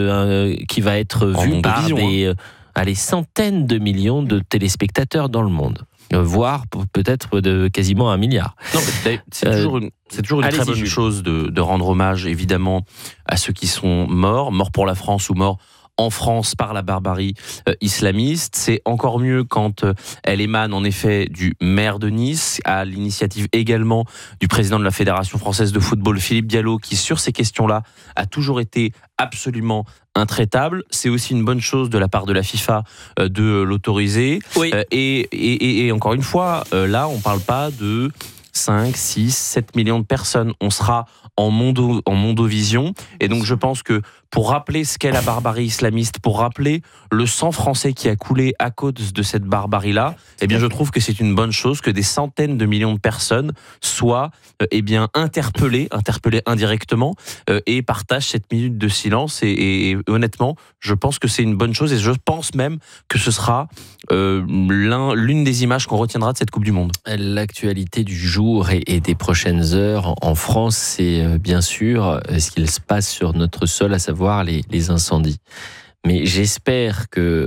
[SPEAKER 3] qui va être vue par des centaines de millions de téléspectateurs dans le monde. Voire peut-être de quasiment 1 milliard.
[SPEAKER 4] Non, c'est toujours une très bonne chose de rendre hommage, évidemment, à ceux qui sont morts pour la France ou morts en France par la barbarie islamiste. C'est encore mieux quand elle émane en effet du maire de Nice, à l'initiative également du président de la Fédération française de football, Philippe Diallo, qui sur ces questions-là a toujours été absolument intraitable. C'est aussi une bonne chose de la part de la FIFA de l'autoriser. Oui. Et encore une fois, là, on ne parle pas de 5, 6, 7 millions de personnes. On sera en mondovision. Et donc, je pense que pour rappeler ce qu'est la barbarie islamiste, pour rappeler le sang français qui a coulé à cause de cette barbarie-là, eh bien, je trouve que c'est une bonne chose que des centaines de millions de personnes soient interpellées indirectement et partagent cette minute de silence. Et honnêtement, je pense que c'est une bonne chose et je pense même que ce sera l'une des images qu'on retiendra de cette Coupe du Monde.
[SPEAKER 3] L'actualité du jour et des prochaines heures en France, c'est bien sûr ce qu'il se passe sur notre sol, à savoir les incendies. Mais j'espère que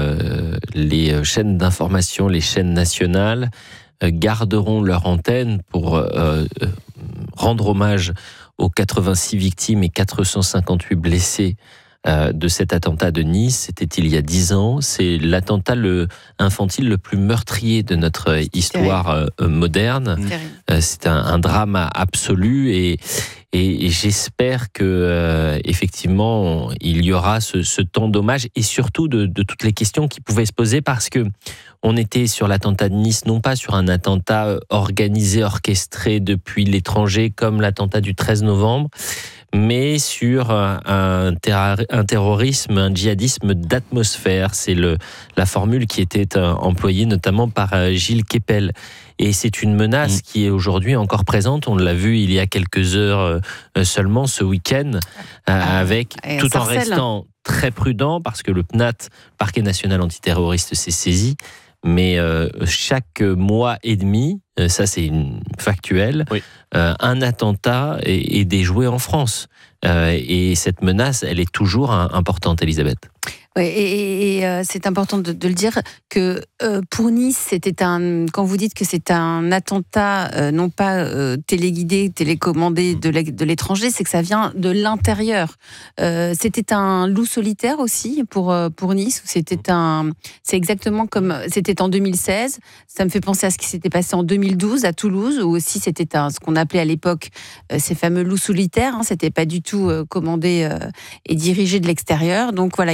[SPEAKER 3] les chaînes d'information, les chaînes nationales, garderont leur antenne pour rendre hommage aux 86 victimes et 458 blessés de cet attentat de Nice. C'était il y a 10 ans. C'est l'attentat infantile le plus meurtrier de notre histoire moderne. C'est un drame absolu et j'espère que effectivement il y aura ce temps d'hommage et surtout de toutes les questions qui pouvaient se poser, parce que on était sur l'attentat de Nice, non pas sur un attentat organisé, orchestré depuis l'étranger comme l'attentat du 13 novembre, mais sur un terrorisme, un djihadisme d'atmosphère. C'est la formule qui était employée notamment par Gilles Kepel. Et c'est une menace qui est aujourd'hui encore présente. On l'a vu il y a quelques heures seulement ce week-end, tout en restant très prudent, parce que le PNAT, Parquet national antiterroriste, s'est saisi. Mais chaque mois et demi, ça c'est factuel, un attentat est déjoué en France. Et cette menace, elle est toujours importante, Elisabeth.
[SPEAKER 2] Oui, et c'est important de le dire que pour Nice, quand vous dites que c'est un attentat non pas téléguidé, télécommandé de l'étranger, c'est que ça vient de l'intérieur. C'était un loup solitaire aussi pour Nice. C'est exactement comme c'était en 2016. Ça me fait penser à ce qui s'était passé en 2012 à Toulouse, où aussi c'était ce qu'on appelait à l'époque ces fameux loups solitaires. C'était pas du tout commandé et dirigé de l'extérieur. Donc voilà, il y a deux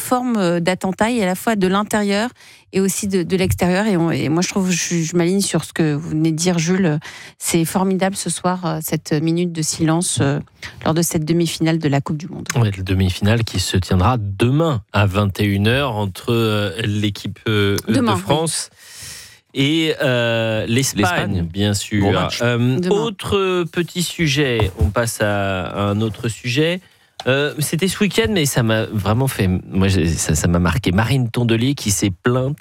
[SPEAKER 2] forme d'attentat, et à la fois de l'intérieur et aussi de l'extérieur. Et moi, je m'aligne sur ce que vous venez de dire, Jules. C'est formidable ce soir, cette minute de silence lors de cette demi-finale de la Coupe du Monde.
[SPEAKER 3] Ouais, la demi-finale qui se tiendra demain à 21h entre l'équipe de France et l'Espagne, bien sûr. Autre petit sujet, on passe à un autre sujet. C'était ce week-end, mais ça m'a vraiment fait... Moi, ça m'a marqué. Marine Tondelier qui s'est plainte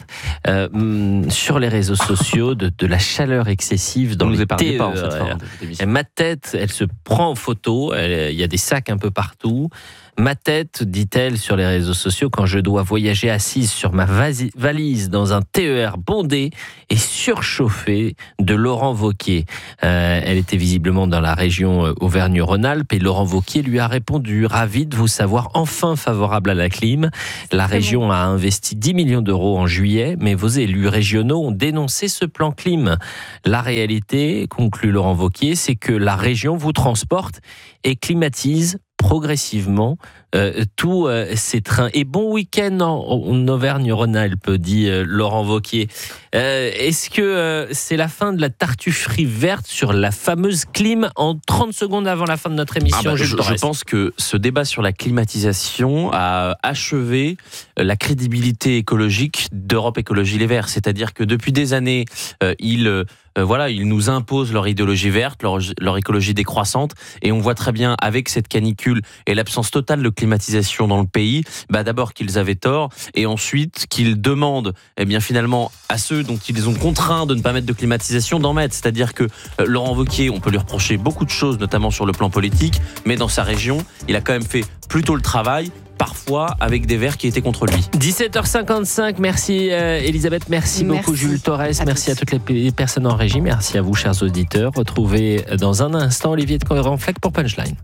[SPEAKER 3] sur les réseaux sociaux de la chaleur excessive dans les TER. Ma tête, elle se prend en photo. Il y a des sacs un peu partout. Ma tête, dit-elle sur les réseaux sociaux, quand je dois voyager assise sur ma valise dans un TER bondé et surchauffé de Laurent Wauquiez. Elle était visiblement dans la région Auvergne-Rhône-Alpes et Laurent Wauquiez lui a répondu « Ravi de vous savoir enfin favorable à la clim. La région a investi 10 millions d'euros en juillet, mais vos élus régionaux ont dénoncé ce plan clim. La réalité, conclut Laurent Wauquiez, c'est que la région vous transporte et climatise progressivement tous ces trains. Et bon week-end en Auvergne-Rhône-Alpes, dit Laurent Wauquiez. Est-ce que c'est la fin de la tartufferie verte sur la fameuse clim en 30 secondes avant la fin de notre émission?
[SPEAKER 4] Je pense que ce débat sur la climatisation a achevé la crédibilité écologique d'Europe Écologie Les Verts. C'est-à-dire que depuis des années, ils nous imposent leur idéologie verte, leur écologie décroissante, et on voit très bien avec cette canicule et l'absence totale de climatisation dans le pays, d'abord qu'ils avaient tort, et ensuite qu'ils demandent finalement à ceux dont ils ont contraint de ne pas mettre de climatisation d'en mettre. C'est-à-dire que Laurent Wauquiez, on peut lui reprocher beaucoup de choses, notamment sur le plan politique, mais dans sa région, il a quand même fait plutôt le travail, parfois avec des Verts qui étaient contre lui.
[SPEAKER 3] 17h55, merci Elisabeth, merci beaucoup Jules Torres, merci à toutes les personnes en régie, merci à vous chers auditeurs. Retrouvez dans un instant Olivier de Cohérent-Fleck pour Punchline.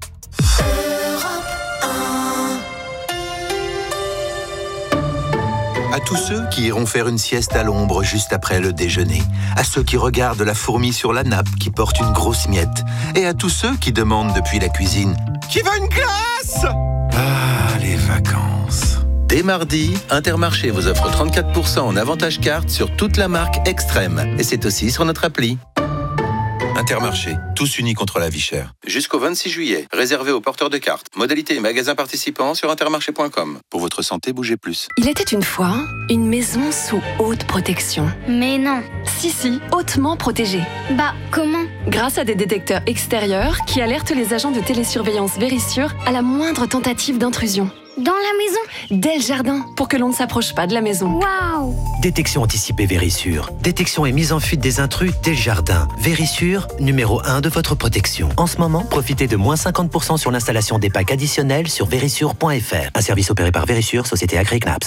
[SPEAKER 1] À tous ceux qui iront faire une sieste à l'ombre juste après le déjeuner, à ceux qui regardent la fourmi sur la nappe qui porte une grosse miette, et à tous ceux qui demandent depuis la cuisine « Qui veut une glace ?» Ah, les vacances. Dès mardi, Intermarché vous offre 34% en avantage carte sur toute la marque Extrême. Et c'est aussi sur notre appli. Intermarché, tous unis contre la vie chère. Jusqu'au 26 juillet, réservé aux porteurs de cartes. Modalité et magasins participants sur intermarché.com. Pour votre santé, bougez plus.
[SPEAKER 17] Il était une fois une maison sous haute protection.
[SPEAKER 10] Mais non.
[SPEAKER 17] Si, hautement protégée.
[SPEAKER 10] Comment?
[SPEAKER 17] Grâce à des détecteurs extérieurs qui alertent les agents de télésurveillance Vérissure à la moindre tentative d'intrusion.
[SPEAKER 10] Dans la maison?
[SPEAKER 17] Dès le jardin, pour que l'on ne s'approche pas de la maison.
[SPEAKER 10] Waouh!
[SPEAKER 11] Détection anticipée Vérissure. Détection et mise en fuite des intrus dès le jardin. Vérissure, numéro 1 de votre protection. En ce moment, profitez de moins 50% sur l'installation des packs additionnels sur vérissure.fr. Un service opéré par Vérissure, société agréée CNAPS.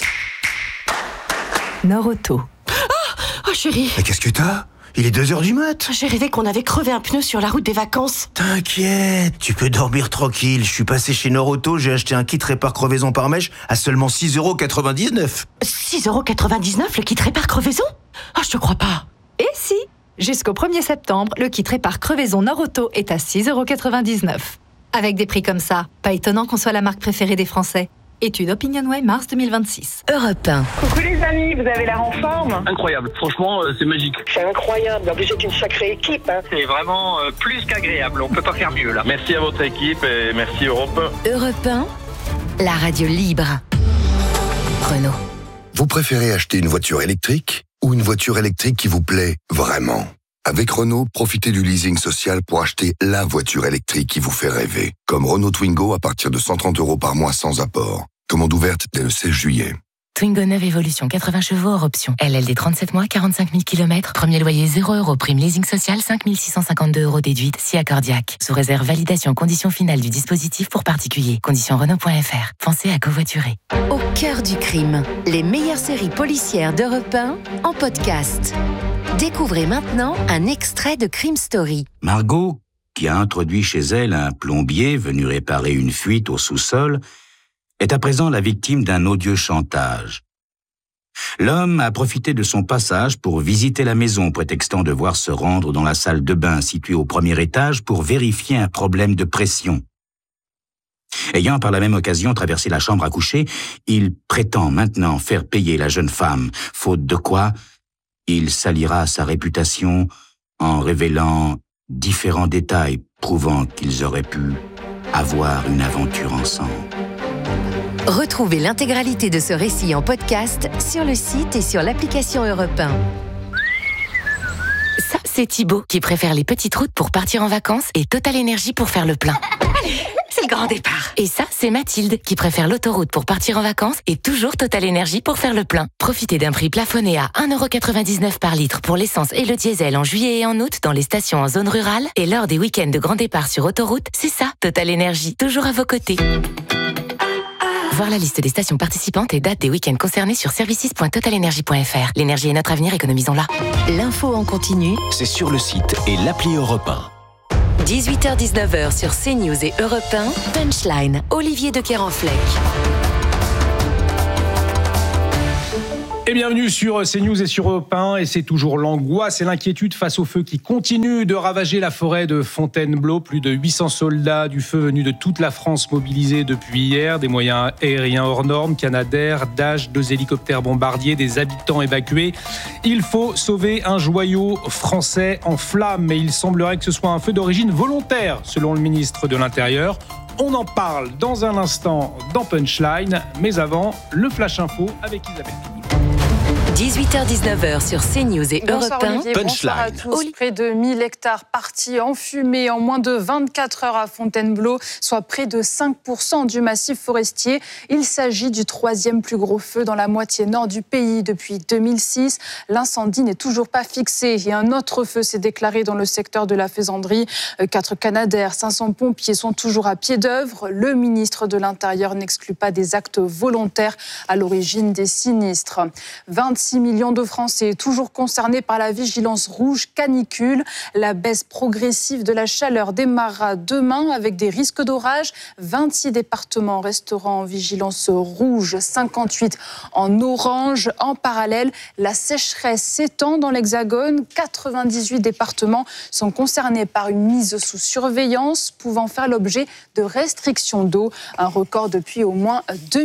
[SPEAKER 22] Norauto.
[SPEAKER 23] Oh chérie!
[SPEAKER 1] Mais qu'est-ce que t'as? Il est 2h du mat'.
[SPEAKER 23] J'ai rêvé qu'on avait crevé un pneu sur la route des vacances.
[SPEAKER 1] T'inquiète, tu peux dormir tranquille. Je suis passé chez Norauto, j'ai acheté un kit répare crevaison par mèche à seulement 6,99 €.
[SPEAKER 23] 6,99 € le kit répare crevaison? Ah, je te crois pas.
[SPEAKER 22] Et si? Jusqu'au 1er septembre, le kit répare crevaison Norauto est à 6,99 €. Avec des prix comme ça, pas étonnant qu'on soit la marque préférée des Français. Étude Opinionway, mars 2026.
[SPEAKER 5] Europe 1.
[SPEAKER 24] Coucou les amis, vous avez l'air en forme?
[SPEAKER 16] Incroyable, franchement, c'est magique.
[SPEAKER 24] C'est incroyable, en plus c'est une sacrée équipe.
[SPEAKER 16] C'est vraiment plus qu'agréable, on peut pas faire mieux là. Merci à votre équipe et merci Europe
[SPEAKER 5] 1. Europe 1, la radio libre. Renault.
[SPEAKER 25] Vous préférez acheter une voiture électrique ou une voiture électrique qui vous plaît vraiment? Avec Renault, profitez du leasing social pour acheter la voiture électrique qui vous fait rêver. Comme Renault Twingo à partir de 130 € par mois sans apport. Commande ouverte dès le 16 juillet.
[SPEAKER 5] Twingo 9 Evolution, 80 chevaux hors option. LLD 37 mois, 45 000 km. Premier loyer 0 €. Prime leasing social, 5 652 € déduite, si accordiaque. Sous réserve validation conditions finales du dispositif pour particuliers. Conditions Renault.fr. Pensez à covoiturer.
[SPEAKER 26] Au cœur du crime, les meilleures séries policières d'Europe 1 en podcast. Découvrez maintenant un extrait de Crime Story.
[SPEAKER 27] Margot, qui a introduit chez elle un plombier venu réparer une fuite au sous-sol, est à présent la victime d'un odieux chantage. L'homme a profité de son passage pour visiter la maison, prétextant devoir se rendre dans la salle de bain située au premier étage pour vérifier un problème de pression. Ayant par la même occasion traversé la chambre à coucher, il prétend maintenant faire payer la jeune femme, faute de quoi il salira sa réputation en révélant différents détails prouvant qu'ils auraient pu avoir une aventure ensemble.
[SPEAKER 26] Retrouvez l'intégralité de ce récit en podcast sur le site et sur l'application Europe 1.
[SPEAKER 5] Ça, c'est Thibaut qui préfère les petites routes pour partir en vacances et Total Énergie pour faire le plein.
[SPEAKER 23] Allez, c'est le grand départ.
[SPEAKER 5] Et ça, c'est Mathilde qui préfère l'autoroute pour partir en vacances et toujours Total Énergie pour faire le plein. Profitez d'un prix plafonné à 1,99€ par litre pour l'essence et le diesel en juillet et en août dans les stations en zone rurale. Et lors des week-ends de grand départ sur autoroute, c'est ça, Total Énergie, toujours à vos côtés. Voir la liste des stations participantes et dates des week-ends concernés sur services.totalenergie.fr. L'énergie est notre avenir, économisons-la.
[SPEAKER 26] L'info en continu,
[SPEAKER 7] c'est sur le site et l'appli Europe 1.
[SPEAKER 26] 18h-19h sur CNews et Europe 1, Punchline, Olivier de Kerenfleck.
[SPEAKER 6] Et bienvenue sur CNews et sur Europe 1, et c'est toujours l'angoisse et l'inquiétude face au feu qui continue de ravager la forêt de Fontainebleau. Plus de 800 soldats du feu venus de toute la France mobilisés depuis hier, des moyens aériens hors normes, Canadair, Dash, 2 hélicoptères bombardiers, des habitants évacués. Il faut sauver un joyau français en flammes, mais il semblerait que ce soit un feu d'origine volontaire, selon le ministre de l'Intérieur. On en parle dans un instant dans Punchline, mais avant, le Flash Info avec Isabelle.
[SPEAKER 26] 18h-19h sur CNews et Europe 1.
[SPEAKER 9] Bonsoir à tous. Près de 1000 hectares partis en fumée en moins de 24 heures à Fontainebleau, soit près de 5% du massif forestier. Il s'agit du 3e plus gros feu dans la moitié nord du pays depuis 2006. L'incendie n'est toujours pas fixé et un autre feu s'est déclaré dans le secteur de la Faisanderie. 4 Canadair, 500 pompiers sont toujours à pied d'œuvre. Le ministre de l'Intérieur n'exclut pas des actes volontaires à l'origine des sinistres. 26 millions de Français toujours concernés par la vigilance rouge canicule. La baisse progressive de la chaleur démarrera demain avec des risques d'orage. 26 départements resteront en vigilance rouge, 58 en orange. En parallèle, la sécheresse s'étend dans l'Hexagone. 98 départements sont concernés par une mise sous surveillance, pouvant faire l'objet de restrictions d'eau, un record depuis au moins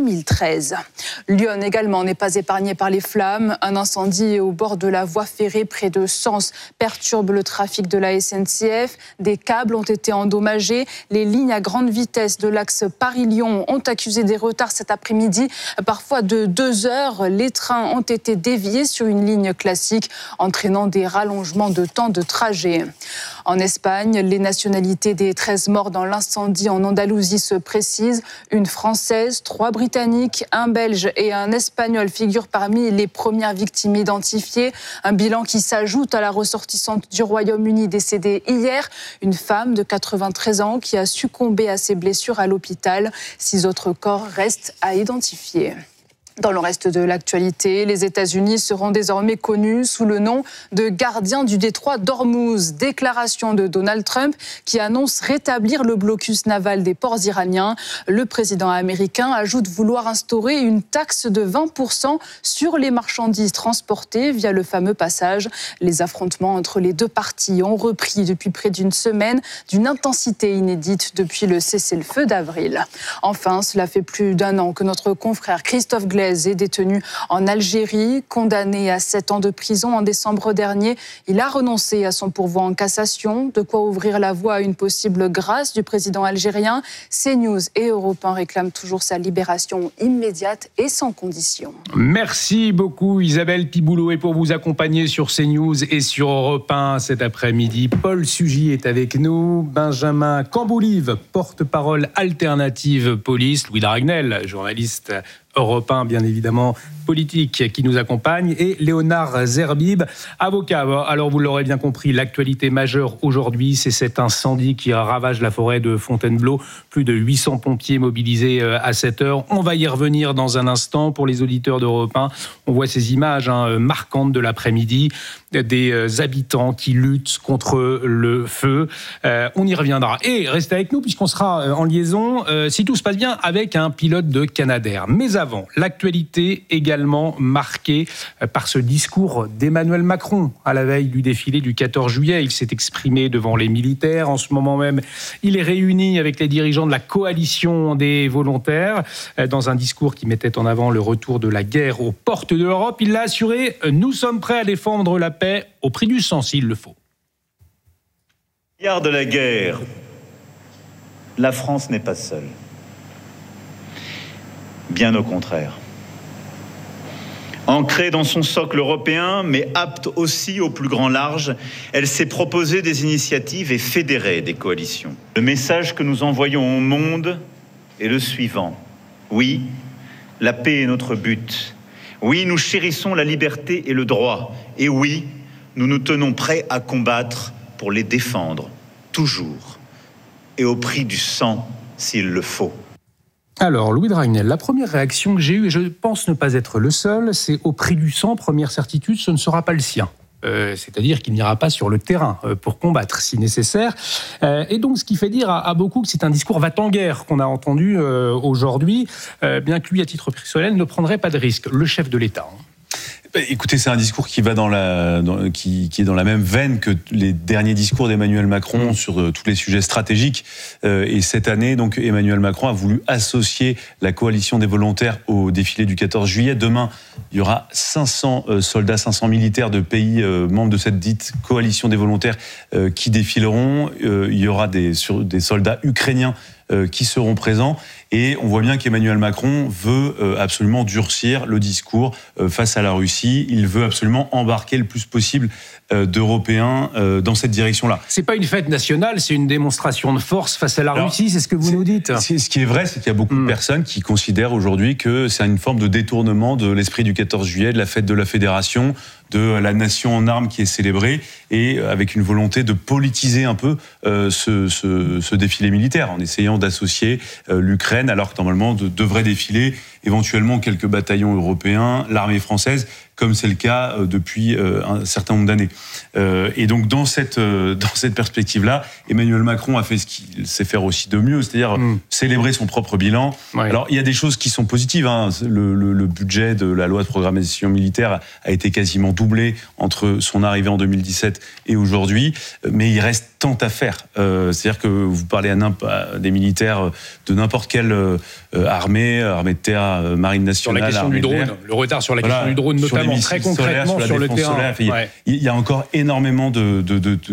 [SPEAKER 9] 2013. Lyon également n'est pas épargné par les flammes. Un incendie au bord de la voie ferrée près de Sens perturbe le trafic de la SNCF. Des câbles ont été endommagés. Les lignes à grande vitesse de l'axe Paris-Lyon ont accusé des retards cet après-midi, parfois de 2 heures. Les trains ont été déviés sur une ligne classique, entraînant des rallongements de temps de trajet. En Espagne, les nationalités des 13 morts dans l'incendie en Andalousie se précisent. Une Française, 3 Britanniques, un Belge et un Espagnol figurent parmi les premières victimes identifiées. Un bilan qui s'ajoute à la ressortissante du Royaume-Uni décédée hier, une femme de 93 ans qui a succombé à ses blessures à l'hôpital. 6 autres corps restent à identifier. Dans le reste de l'actualité, les États-Unis seront désormais connus sous le nom de gardiens du détroit d'Ormuz. Déclaration de Donald Trump qui annonce rétablir le blocus naval des ports iraniens. Le président américain ajoute vouloir instaurer une taxe de 20% sur les marchandises transportées via le fameux passage. Les affrontements entre les deux parties ont repris depuis près d'une semaine, d'une intensité inédite depuis le cessez-le-feu d'avril. Enfin, cela fait plus d'1 an que notre confrère Christophe Glaise est détenu en Algérie, condamné à 7 ans de prison en décembre dernier. Il a renoncé à son pourvoi en cassation, de quoi ouvrir la voie à une possible grâce du président algérien. CNews et Europe 1 réclament toujours sa libération immédiate et sans condition.
[SPEAKER 6] Merci beaucoup Isabelle Piboulot, et pour vous accompagner sur CNews et sur Europe 1 cet après-midi, Paul Sugy est avec nous, Benjamin Camboulive, porte-parole alternative police, Louis Dragnel, journaliste Europe 1, bien évidemment, politique, qui nous accompagne, et Léonard Zerbib, avocat. Alors, vous l'aurez bien compris, l'actualité majeure aujourd'hui, c'est cet incendie qui ravage la forêt de Fontainebleau. Plus de 800 pompiers mobilisés à cette heure. On va y revenir dans un instant. Pour les auditeurs d'Europe 1, on voit ces images marquantes de l'après-midi, des habitants qui luttent contre le feu. On y reviendra. Et restez avec nous, puisqu'on sera en liaison, si tout se passe bien, avec un pilote de Canadair. Mais avant, l'actualité également également marqué par ce discours d'Emmanuel Macron à la veille du défilé du 14 juillet. Il s'est exprimé devant les militaires. En ce moment même, il est réuni avec les dirigeants de la coalition des volontaires. Dans un discours qui mettait en avant le retour de la guerre aux portes de l'Europe, il l'a assuré « Nous sommes prêts à défendre la paix au prix du sang s'il le faut ».
[SPEAKER 8] De la guerre, la France n'est pas seule. Bien au contraire. Ancrée dans son socle européen, mais apte aussi au plus grand large, elle s'est proposé des initiatives et fédéré des coalitions. Le message que nous envoyons au monde est le suivant. Oui, la paix est notre but. Oui, nous chérissons la liberté et le droit. Et oui, nous nous tenons prêts à combattre pour les défendre, toujours, et au prix du sang, s'il le faut.
[SPEAKER 6] Alors, Louis de Ragnel, la première réaction que j'ai eue, et je pense ne pas être le seul, c'est au prix du sang, première certitude, ce ne sera pas le sien. C'est-à-dire qu'il n'ira pas sur le terrain pour combattre si nécessaire. Et donc, ce qui fait dire à beaucoup que c'est un discours va-t-en-guerre qu'on a entendu aujourd'hui, bien que lui, à titre personnel, ne prendrait pas de risque. Le chef de l'État.
[SPEAKER 12] Écoutez, c'est un discours qui va qui est dans la même veine que les derniers discours d'Emmanuel Macron sur tous les sujets stratégiques. Et cette année, donc, Emmanuel Macron a voulu associer la coalition des volontaires au défilé du 14 juillet. Demain, il y aura 500 soldats, 500 militaires de pays membres de cette dite coalition des volontaires qui défileront. Il y aura des soldats ukrainiens qui seront présents. Et on voit bien qu'Emmanuel Macron veut absolument durcir le discours face à la Russie. Il veut absolument embarquer le plus possible d'Européens dans cette direction-là.
[SPEAKER 6] C'est pas une fête nationale, c'est une démonstration de force face à la Russie, c'est ce que vous nous dites.
[SPEAKER 12] Ce qui est vrai, c'est qu'il y a beaucoup de personnes qui considèrent aujourd'hui que c'est une forme de détournement de l'esprit du 14 juillet, de la fête de la Fédération, de la nation en armes qui est célébrée, et avec une volonté de politiser un peu ce défilé militaire, en essayant d'associer l'Ukraine, alors que normalement devrait défiler éventuellement quelques bataillons européens, l'armée française, comme c'est le cas depuis un certain nombre d'années. Et donc dans cette perspective-là, Emmanuel Macron a fait ce qu'il sait faire aussi de mieux, c'est-à-dire célébrer son propre bilan. Ouais. Alors il y a des choses qui sont positives, hein. Le budget de la loi de programmation militaire a été quasiment doublé entre son arrivée en 2017 et aujourd'hui, mais il reste tant à faire. C'est-à-dire que vous parlez à des militaires de n'importe quelle armée de terre, marine nationale,
[SPEAKER 6] sur la question du drone, le retard sur la question du drone notamment, très concrètement sur le terrain.
[SPEAKER 12] Il y a encore énormément de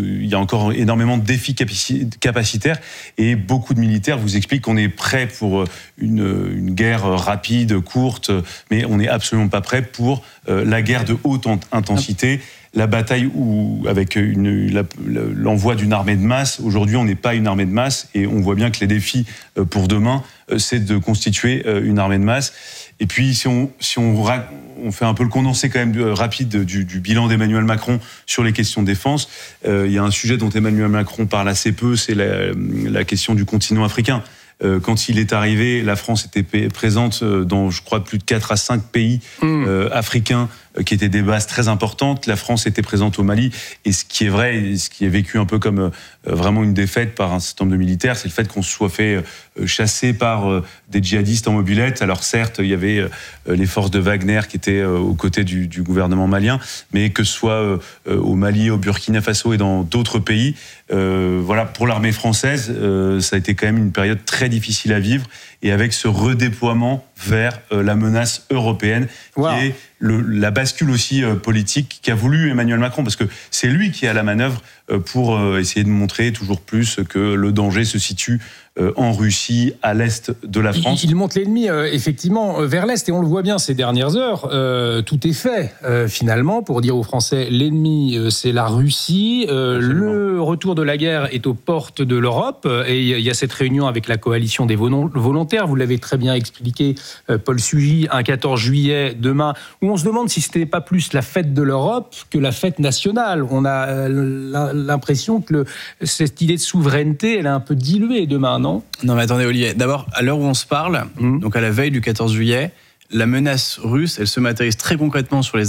[SPEAKER 12] défis capacitaires, et beaucoup de militaires vous expliquent qu'on est prêt pour une guerre rapide, courte, mais on n'est absolument pas prêt pour la guerre de haute intensité. La bataille avec l'envoi d'une armée de masse. Aujourd'hui, on n'est pas une armée de masse, et on voit bien que les défis pour demain, c'est de constituer une armée de masse. Et puis, si on fait un peu le condensé quand même rapide du bilan d'Emmanuel Macron sur les questions de défense, il y a un sujet dont Emmanuel Macron parle assez peu, c'est la question du continent africain. Quand il est arrivé, la France était présente dans, je crois, plus de 4 à 5 pays africains qui étaient des bases très importantes. La France était présente au Mali. Et ce qui est vrai, et ce qui est vécu un peu comme vraiment une défaite par un certain nombre de militaires, c'est le fait qu'on se soit fait chasser par des djihadistes en mobilette. Alors certes, il y avait les forces de Wagner qui étaient aux côtés du gouvernement malien, mais que ce soit au Mali, au Burkina Faso et dans d'autres pays, voilà, pour l'armée française, ça a été quand même une période très difficile à vivre, et avec ce redéploiement vers la menace européenne, qui est la bascule aussi politique qu'a voulu Emmanuel Macron, parce que c'est lui qui est à la manœuvre pour essayer de montrer toujours plus que le danger se situe en Russie, à l'est de la France.
[SPEAKER 6] Il monte l'ennemi, effectivement, vers l'est, et on le voit bien ces dernières heures. Tout est fait, finalement, pour dire aux Français, l'ennemi, c'est la Russie. Le retour de la guerre est aux portes de l'Europe, et il y a cette réunion avec la coalition des volontaires. Vous l'avez très bien expliqué, Paul Sugy, un 14 juillet demain, où on se demande si ce n'était pas plus la fête de l'Europe que la fête nationale. On a l'impression que cette idée de souveraineté, elle est un peu diluée demain, non ?
[SPEAKER 13] Non mais attendez Olivier, d'abord à l'heure où on se parle, donc à la veille du 14 juillet, la menace russe, elle se matérialise très concrètement sur les armées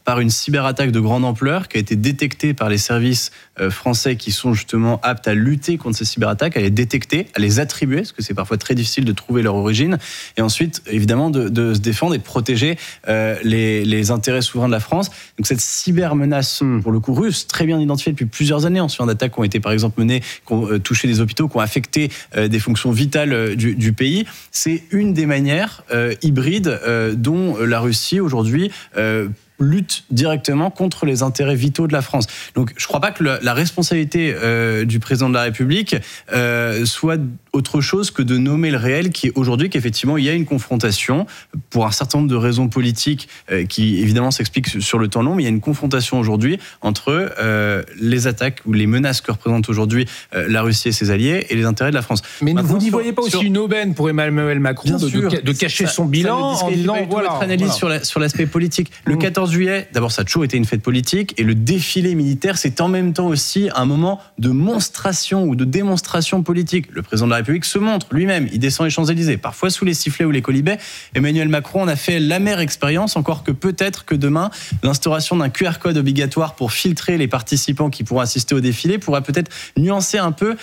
[SPEAKER 13] par une cyberattaque de grande ampleur qui a été détectée par les services français qui sont justement aptes à lutter contre ces cyberattaques, à les détecter, à les attribuer, parce que c'est parfois très difficile de trouver leur origine, et ensuite, évidemment, de se défendre et de protéger les intérêts souverains de la France. Donc cette cybermenace, pour le coup russe, très bien identifiée depuis plusieurs années, en suivant d'attaques qui ont été par exemple menées, qui ont touché des hôpitaux, qui ont affecté des fonctions vitales du pays, c'est une des manières hybrides dont la Russie aujourd'hui lutte directement contre les intérêts vitaux de la France. Donc je ne crois pas que la responsabilité du président de la République soit autre chose que de nommer le réel qui est aujourd'hui qu'effectivement il y a une confrontation pour un certain nombre de raisons politiques qui évidemment s'expliquent sur le temps long, mais il y a une confrontation aujourd'hui entre les attaques ou les menaces que représente aujourd'hui la Russie et ses alliés et les intérêts de la France.
[SPEAKER 6] Mais vous n'y voyez pas aussi une aubaine pour Emmanuel Macron de cacher son bilan en disant
[SPEAKER 13] voilà, votre analyse sur l'aspect politique. Le 14 juillet, d'abord ça a toujours été une fête politique et le défilé militaire c'est en même temps aussi un moment de monstration ou de démonstration politique. Le président de la République se montre lui-même, il descend les Champs-Élysées, parfois sous les sifflets ou les colibets. Emmanuel Macron en a fait l'amère expérience, encore que peut-être que demain, l'instauration d'un QR code obligatoire pour filtrer les participants qui pourront assister au défilé pourra peut-être nuancer un peu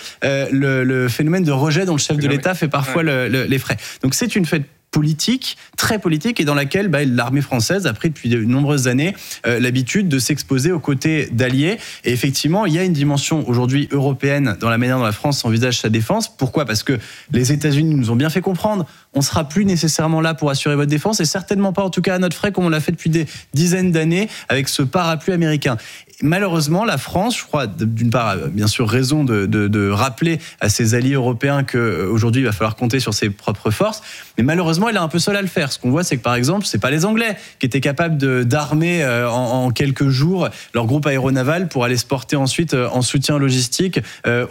[SPEAKER 13] le phénomène de rejet dont le chef de l'État fait parfois les frais. Donc c'est une fête politique, très politique, et dans laquelle l'armée française a pris depuis de nombreuses années l'habitude de s'exposer aux côtés d'alliés. Et effectivement, il y a une dimension aujourd'hui européenne dans la manière dont la France envisage sa défense. Pourquoi ? Parce que les États-Unis nous ont bien fait comprendre, on ne sera plus nécessairement là pour assurer votre défense, et certainement pas en tout cas à notre frais comme on l'a fait depuis des dizaines d'années avec ce parapluie américain. Malheureusement, la France, je crois, d'une part, a bien sûr raison de rappeler à ses alliés européens qu'aujourd'hui, il va falloir compter sur ses propres forces. Mais malheureusement, elle est un peu seule à le faire. Ce qu'on voit, c'est que, par exemple, c'est pas les Anglais qui étaient capables d'armer en quelques jours leur groupe aéronaval pour aller se porter ensuite en soutien logistique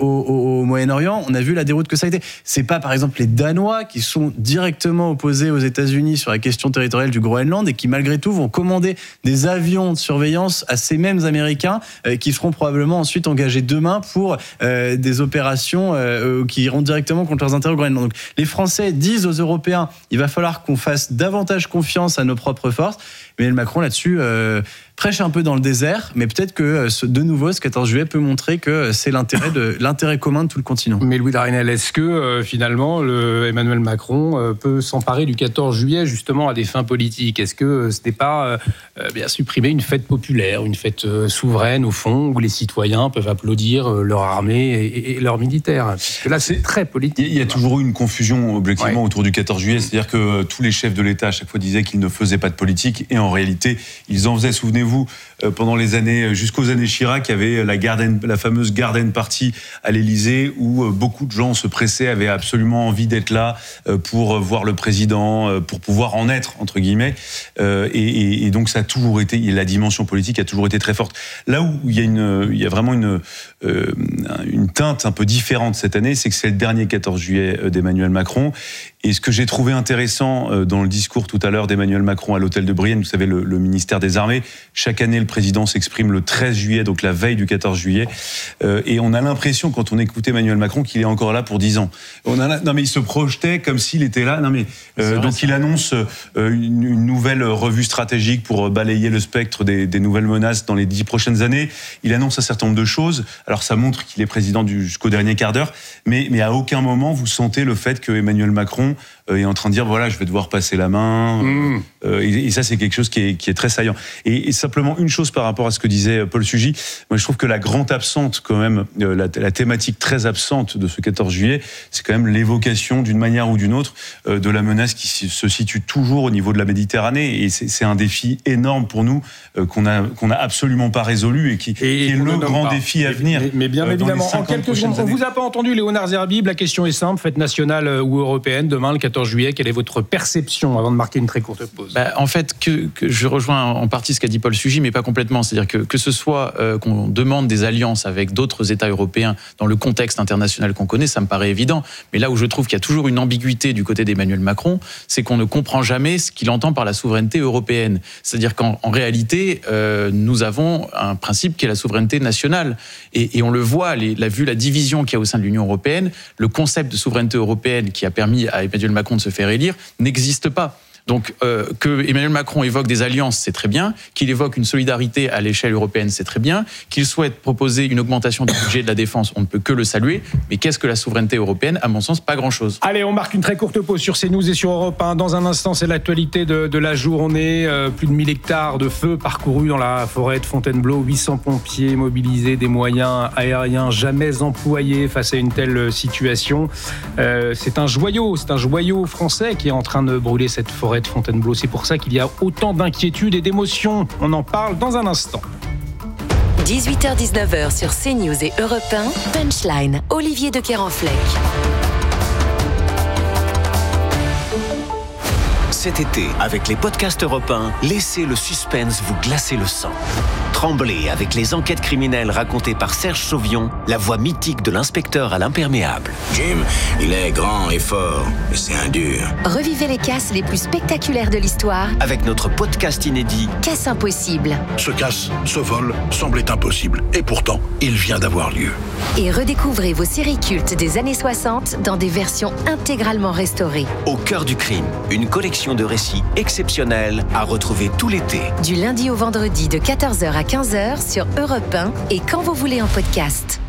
[SPEAKER 13] au Moyen-Orient. On a vu la déroute que ça a été. C'est pas, par exemple, les Danois qui sont directement opposés aux États-Unis sur la question territoriale du Groenland et qui, malgré tout, vont commander des avions de surveillance à ces mêmes Américains qui seront probablement ensuite engagés demain pour des opérations qui iront directement contre leurs intérêts au Groenland. Donc les Français disent aux Européens, il va falloir qu'on fasse davantage confiance à nos propres forces. Mais Macron là-dessus prêche un peu dans le désert, mais peut-être que de nouveau ce 14 juillet peut montrer que c'est l'intérêt commun de tout le continent.
[SPEAKER 6] Mais Louis Darrinel, est-ce que finalement Emmanuel Macron peut s'emparer du 14 juillet justement à des fins politiques ? Est-ce que ce n'est pas bien supprimer une fête populaire, une fête souveraine au fond, où les citoyens peuvent applaudir leur armée et leurs militaires ? Parce que là c'est très politique.
[SPEAKER 12] Il y a toujours eu une confusion objectivement autour du 14 juillet, c'est-à-dire que tous les chefs de l'État à chaque fois disaient qu'ils ne faisaient pas de politique, et en réalité ils en faisaient. Souvenez-vous, pendant les années, jusqu'aux années Chirac, il y avait la fameuse Garden Party à l'Élysée où beaucoup de gens se pressaient, avaient absolument envie d'être là pour voir le président, pour pouvoir en être, entre guillemets. Et donc ça a toujours été, la dimension politique a toujours été très forte. Là où il y a vraiment une teinte un peu différente cette année, c'est que c'est le dernier 14 juillet d'Emmanuel Macron. Et ce que j'ai trouvé intéressant dans le discours tout à l'heure d'Emmanuel Macron à l'hôtel de Brienne, vous savez, le ministère des Armées, chaque année le président s'exprime le 13 juillet, donc la veille du 14 juillet, et on a l'impression, quand on écoute Emmanuel Macron, qu'il est encore là pour 10 ans. Non mais il se projetait comme s'il était là, donc il annonce une nouvelle revue stratégique pour balayer le spectre des nouvelles menaces dans les 10 prochaines années. Il annonce un certain nombre de choses, alors ça montre qu'il est président jusqu'au dernier quart d'heure, mais à aucun moment vous sentez le fait que Emmanuel Macron est en train de dire voilà, je vais devoir passer la main. Et ça, c'est quelque chose qui est très saillant. Et simplement une chose par rapport à ce que disait Paul Sugy, moi je trouve que la grande absente quand même, la thématique très absente de ce 14 juillet, c'est quand même l'évocation d'une manière ou d'une autre de la menace qui se situe toujours au niveau de la Méditerranée. Et c'est un défi énorme pour nous qu'on a absolument pas résolu et qui est le grand défi à venir.
[SPEAKER 6] Mais bien évidemment, en quelques secondes, on vous a pas entendu, Léonard Zerbib. La question est simple, fête nationale ou européenne demain le 14 juillet, quelle est votre perception avant de marquer une très courte pause?
[SPEAKER 2] En fait, que je rejoins en partie ce qu'a dit Paul Sugy, mais pas complètement. C'est-à-dire que ce soit qu'on demande des alliances avec d'autres États européens dans le contexte international qu'on connaît, ça me paraît évident. Mais là où je trouve qu'il y a toujours une ambiguïté du côté d'Emmanuel Macron, c'est qu'on ne comprend jamais ce qu'il entend par la souveraineté européenne. C'est-à-dire qu'en réalité, nous avons un principe qui est la souveraineté nationale. Et on le voit, vu la division qu'il y a au sein de l'Union européenne, le concept de souveraineté européenne qui a permis à Emmanuel Macron de se faire élire n'existe pas. Donc que Emmanuel Macron évoque des alliances, c'est très bien. Qu'il évoque une solidarité à l'échelle européenne, c'est très bien. Qu'il souhaite proposer une augmentation du budget de la défense, on ne peut que le saluer. Mais qu'est-ce que la souveraineté européenne? À mon sens, pas grand-chose.
[SPEAKER 6] Allez, on marque une très courte pause sur CNews et sur Europe 1. Dans un instant, c'est l'actualité de la journée. Plus de 1000 hectares de feu parcourus dans la forêt de Fontainebleau. 800 pompiers mobilisés, des moyens aériens jamais employés face à une telle situation. C'est un joyau français qui est en train de brûler cette forêt de Fontainebleau. C'est pour ça qu'il y a autant d'inquiétudes et d'émotions. On en parle dans un instant.
[SPEAKER 26] 18h-19h sur CNews et Europe 1, Punchline, Olivier de Kerenfleck.
[SPEAKER 7] Cet été, avec les podcasts Europe 1, laissez le suspense vous glacer le sang. Tremblez avec les enquêtes criminelles racontées par Serge Sauvion, la voix mythique de l'inspecteur à l'imperméable.
[SPEAKER 27] Jim, il est grand et fort, mais c'est un dur.
[SPEAKER 26] Revivez les casses les plus spectaculaires de l'histoire
[SPEAKER 7] Avec notre podcast inédit
[SPEAKER 26] Casse impossible.
[SPEAKER 4] Ce casse, ce vol, semblait impossible. Et pourtant, il vient d'avoir lieu.
[SPEAKER 26] Et redécouvrez vos séries cultes des années 60 dans des versions intégralement restaurées.
[SPEAKER 7] Au cœur du crime, une collection de récits exceptionnels à retrouver tout l'été.
[SPEAKER 26] Du lundi au vendredi de 14h à 15h sur Europe 1 et quand vous voulez en podcast.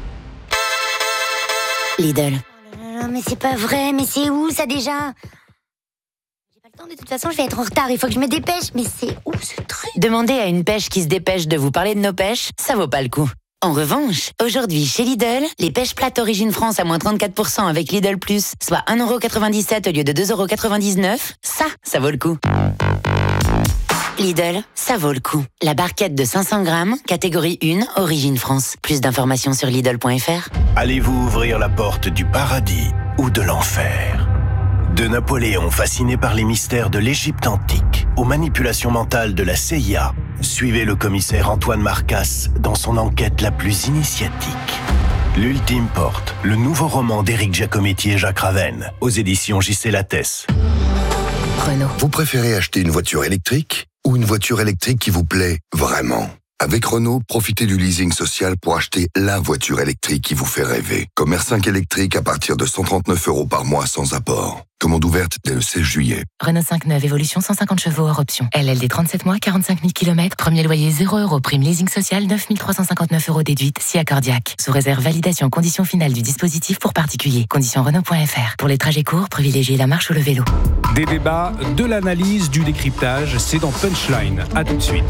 [SPEAKER 26] Lidl.
[SPEAKER 10] Non, mais c'est pas vrai, mais c'est où ça déjà? J'ai pas le temps, de toute façon, je vais être en retard, il faut que je me dépêche, mais c'est où ce truc?
[SPEAKER 26] Demandez à une pêche qui se dépêche de vous parler de nos pêches, ça vaut pas le coup. En revanche, aujourd'hui chez Lidl, les pêches plates Origine France à moins 34% avec Lidl Plus, soit 1,97€ au lieu de 2,99€, ça vaut le coup. Lidl, ça vaut le coup. La barquette de 500 grammes, catégorie 1, Origine France. Plus d'informations sur Lidl.fr.
[SPEAKER 4] Allez-vous ouvrir la porte du paradis ou de l'enfer? De Napoléon fasciné par les mystères de l'Égypte antique aux manipulations mentales de la CIA, suivez le commissaire Antoine Marcasse dans son enquête la plus initiatique. L'Ultime Porte, le nouveau roman d'Éric Giacometti et Jacques Ravenne, aux éditions J.C. Lattès.
[SPEAKER 26] Renault.
[SPEAKER 25] Vous préférez acheter une voiture électrique ou une voiture électrique qui vous plaît vraiment? Avec Renault, profitez du leasing social pour acheter la voiture électrique qui vous fait rêver. Comme R5 électrique à partir de 139€ par mois sans apport. Commande ouverte dès le 16 juillet.
[SPEAKER 5] Renault 5 neuve, évolution 150 chevaux hors option. LLD 37 mois, 45 000 km. Premier loyer 0€. Prime leasing social 9 359€ déduite. Si accordiaque. Sous réserve validation condition finale du dispositif pour particuliers. Conditions Renault.fr. Pour les trajets courts, privilégiez la marche ou le vélo.
[SPEAKER 6] Des débats, de l'analyse, du décryptage, c'est dans Punchline. À tout de suite.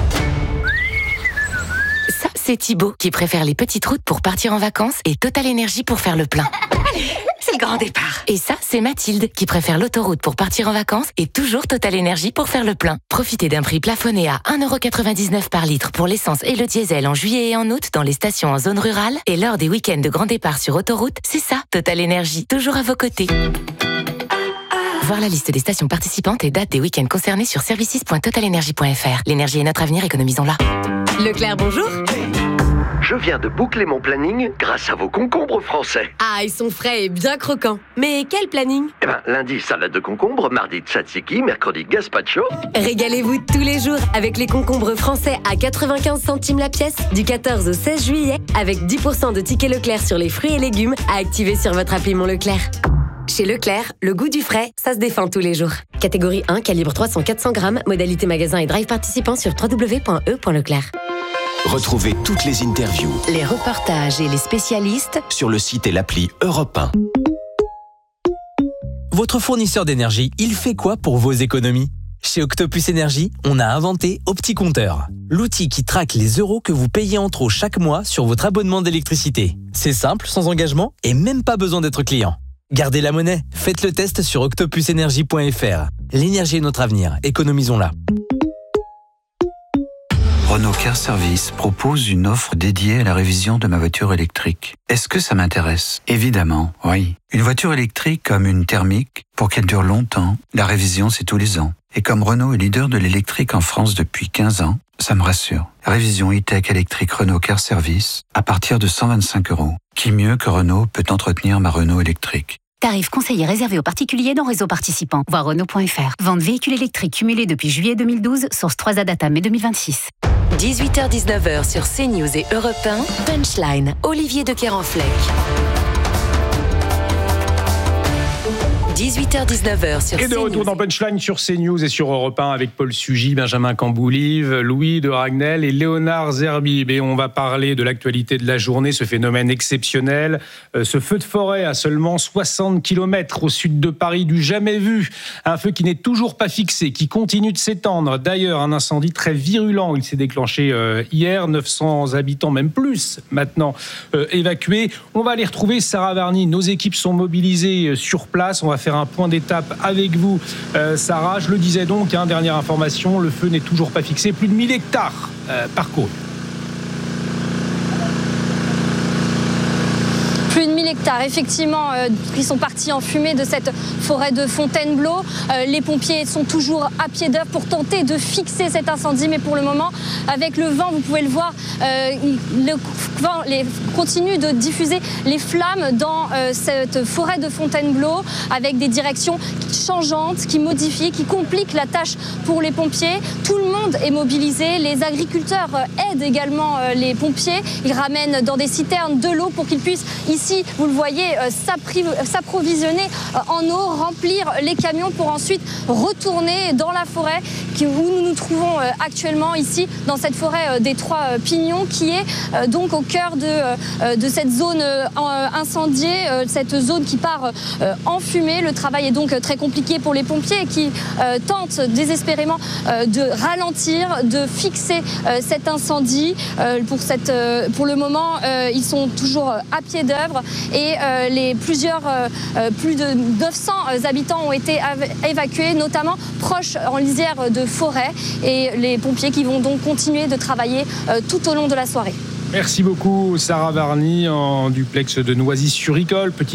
[SPEAKER 5] Ça, c'est Thibaut qui préfère les petites routes pour partir en vacances et Total Énergie pour faire le plein.
[SPEAKER 23] C'est le grand départ.
[SPEAKER 5] Et ça, c'est Mathilde qui préfère l'autoroute pour partir en vacances et toujours Total Énergie pour faire le plein. Profitez d'un prix plafonné à 1,99€ par litre pour l'essence et le diesel en juillet et en août dans les stations en zone rurale et lors des week-ends de grand départ sur autoroute. C'est ça, Total Énergie, toujours à vos côtés. Voir la liste des stations participantes et dates des week-ends concernés sur services.totalenergie.fr. L'énergie est notre avenir, économisons-la.
[SPEAKER 17] Leclerc, bonjour.
[SPEAKER 14] Je viens de boucler mon planning grâce à vos concombres français.
[SPEAKER 17] Ah, ils sont frais et bien croquants. Mais quel planning?
[SPEAKER 14] Lundi, salade de concombre, mardi, tzatziki, mercredi, gazpacho.
[SPEAKER 17] Régalez-vous tous les jours avec les concombres français à 95 centimes la pièce du 14 au 16 juillet avec 10% de tickets Leclerc sur les fruits et légumes à activer sur votre appli Mon Leclerc. Chez Leclerc, le goût du frais, ça se défend tous les jours. Catégorie 1, calibre 300-400 grammes, modalité magasin et drive participant sur www.e.leclerc.
[SPEAKER 7] Retrouvez toutes les interviews,
[SPEAKER 26] les reportages et les spécialistes
[SPEAKER 7] sur le site et l'appli Europe 1.
[SPEAKER 15] Votre fournisseur d'énergie, il fait quoi pour vos économies? Chez Octopus Énergie, on a inventé OptiCompteur, l'outil qui traque les euros que vous payez en trop chaque mois sur votre abonnement d'électricité. C'est simple, sans engagement et même pas besoin d'être client. Gardez la monnaie, faites le test sur octopusenergie.fr. L'énergie est notre avenir, économisons-la.
[SPEAKER 18] Renault Car Service propose une offre dédiée à la révision de ma voiture électrique. Est-ce que ça m'intéresse? Évidemment, oui. Une voiture électrique comme une thermique, pour qu'elle dure longtemps, la révision c'est tous les ans. Et comme Renault est leader de l'électrique en France depuis 15 ans, ça me rassure. Révision e-tech électrique Renault Car Service à partir de 125€. Qui mieux que Renault peut entretenir ma Renault électrique?
[SPEAKER 19] Tarif conseillé réservé aux particuliers dans réseau participant. Voir Renault.fr. Vente véhicule électrique cumulé depuis juillet 2012, source 3A data mai 2026.
[SPEAKER 26] 18h-19h sur CNews et Europe 1, Punchline, Olivier de Kerenfleck.
[SPEAKER 5] 18h-19h sur
[SPEAKER 6] Et de
[SPEAKER 5] CNews.
[SPEAKER 6] retour dans Punchline sur CNews et sur Europe 1 avec Paul Sugy, Benjamin Camboulive, Louis de Ragnel et Léonard Zerbib. Et on va parler de l'actualité de la journée, ce phénomène exceptionnel. Ce feu de forêt à seulement 60 km au sud de Paris, du jamais vu. Un feu qui n'est toujours pas fixé, qui continue de s'étendre. D'ailleurs, un incendie très virulent. Il s'est déclenché hier. 900 habitants, même plus maintenant, évacués. On va aller retrouver Sarah Varny. Nos équipes sont mobilisées sur place. On va faire un point d'étape avec vous, Sarah. Je le disais donc, dernière information, le feu n'est toujours pas fixé. Plus de 1000 hectares parcourus.
[SPEAKER 1] Plus de 1000 hectares, effectivement, qui sont partis en fumée de cette forêt de Fontainebleau. Les pompiers sont toujours à pied d'œuvre pour tenter de fixer cet incendie. Mais pour le moment, avec le vent, vous pouvez le voir, le vent continue de diffuser les flammes dans cette forêt de Fontainebleau avec des directions changeantes, qui modifient, qui compliquent la tâche pour les pompiers. Tout le monde est mobilisé. Les agriculteurs aident également les pompiers. Ils ramènent dans des citernes de l'eau pour qu'ils puissent ici, vous le voyez, s'approvisionner en eau, remplir les camions pour ensuite retourner dans la forêt où nous nous trouvons actuellement ici, dans cette forêt des Trois Pignons, qui est donc au cœur de cette zone incendiée, cette zone qui part en fumée. Le travail est donc très compliqué pour les pompiers qui tentent désespérément de ralentir, de fixer cet incendie. Pour le moment, ils sont toujours à pied d'œuvre et plus de 900 habitants ont été évacués, notamment proches en lisière de forêt, et les pompiers qui vont donc continuer de travailler tout au long de la soirée.
[SPEAKER 6] Merci beaucoup Sarah Varny en duplex de Noisy-sur-Icole.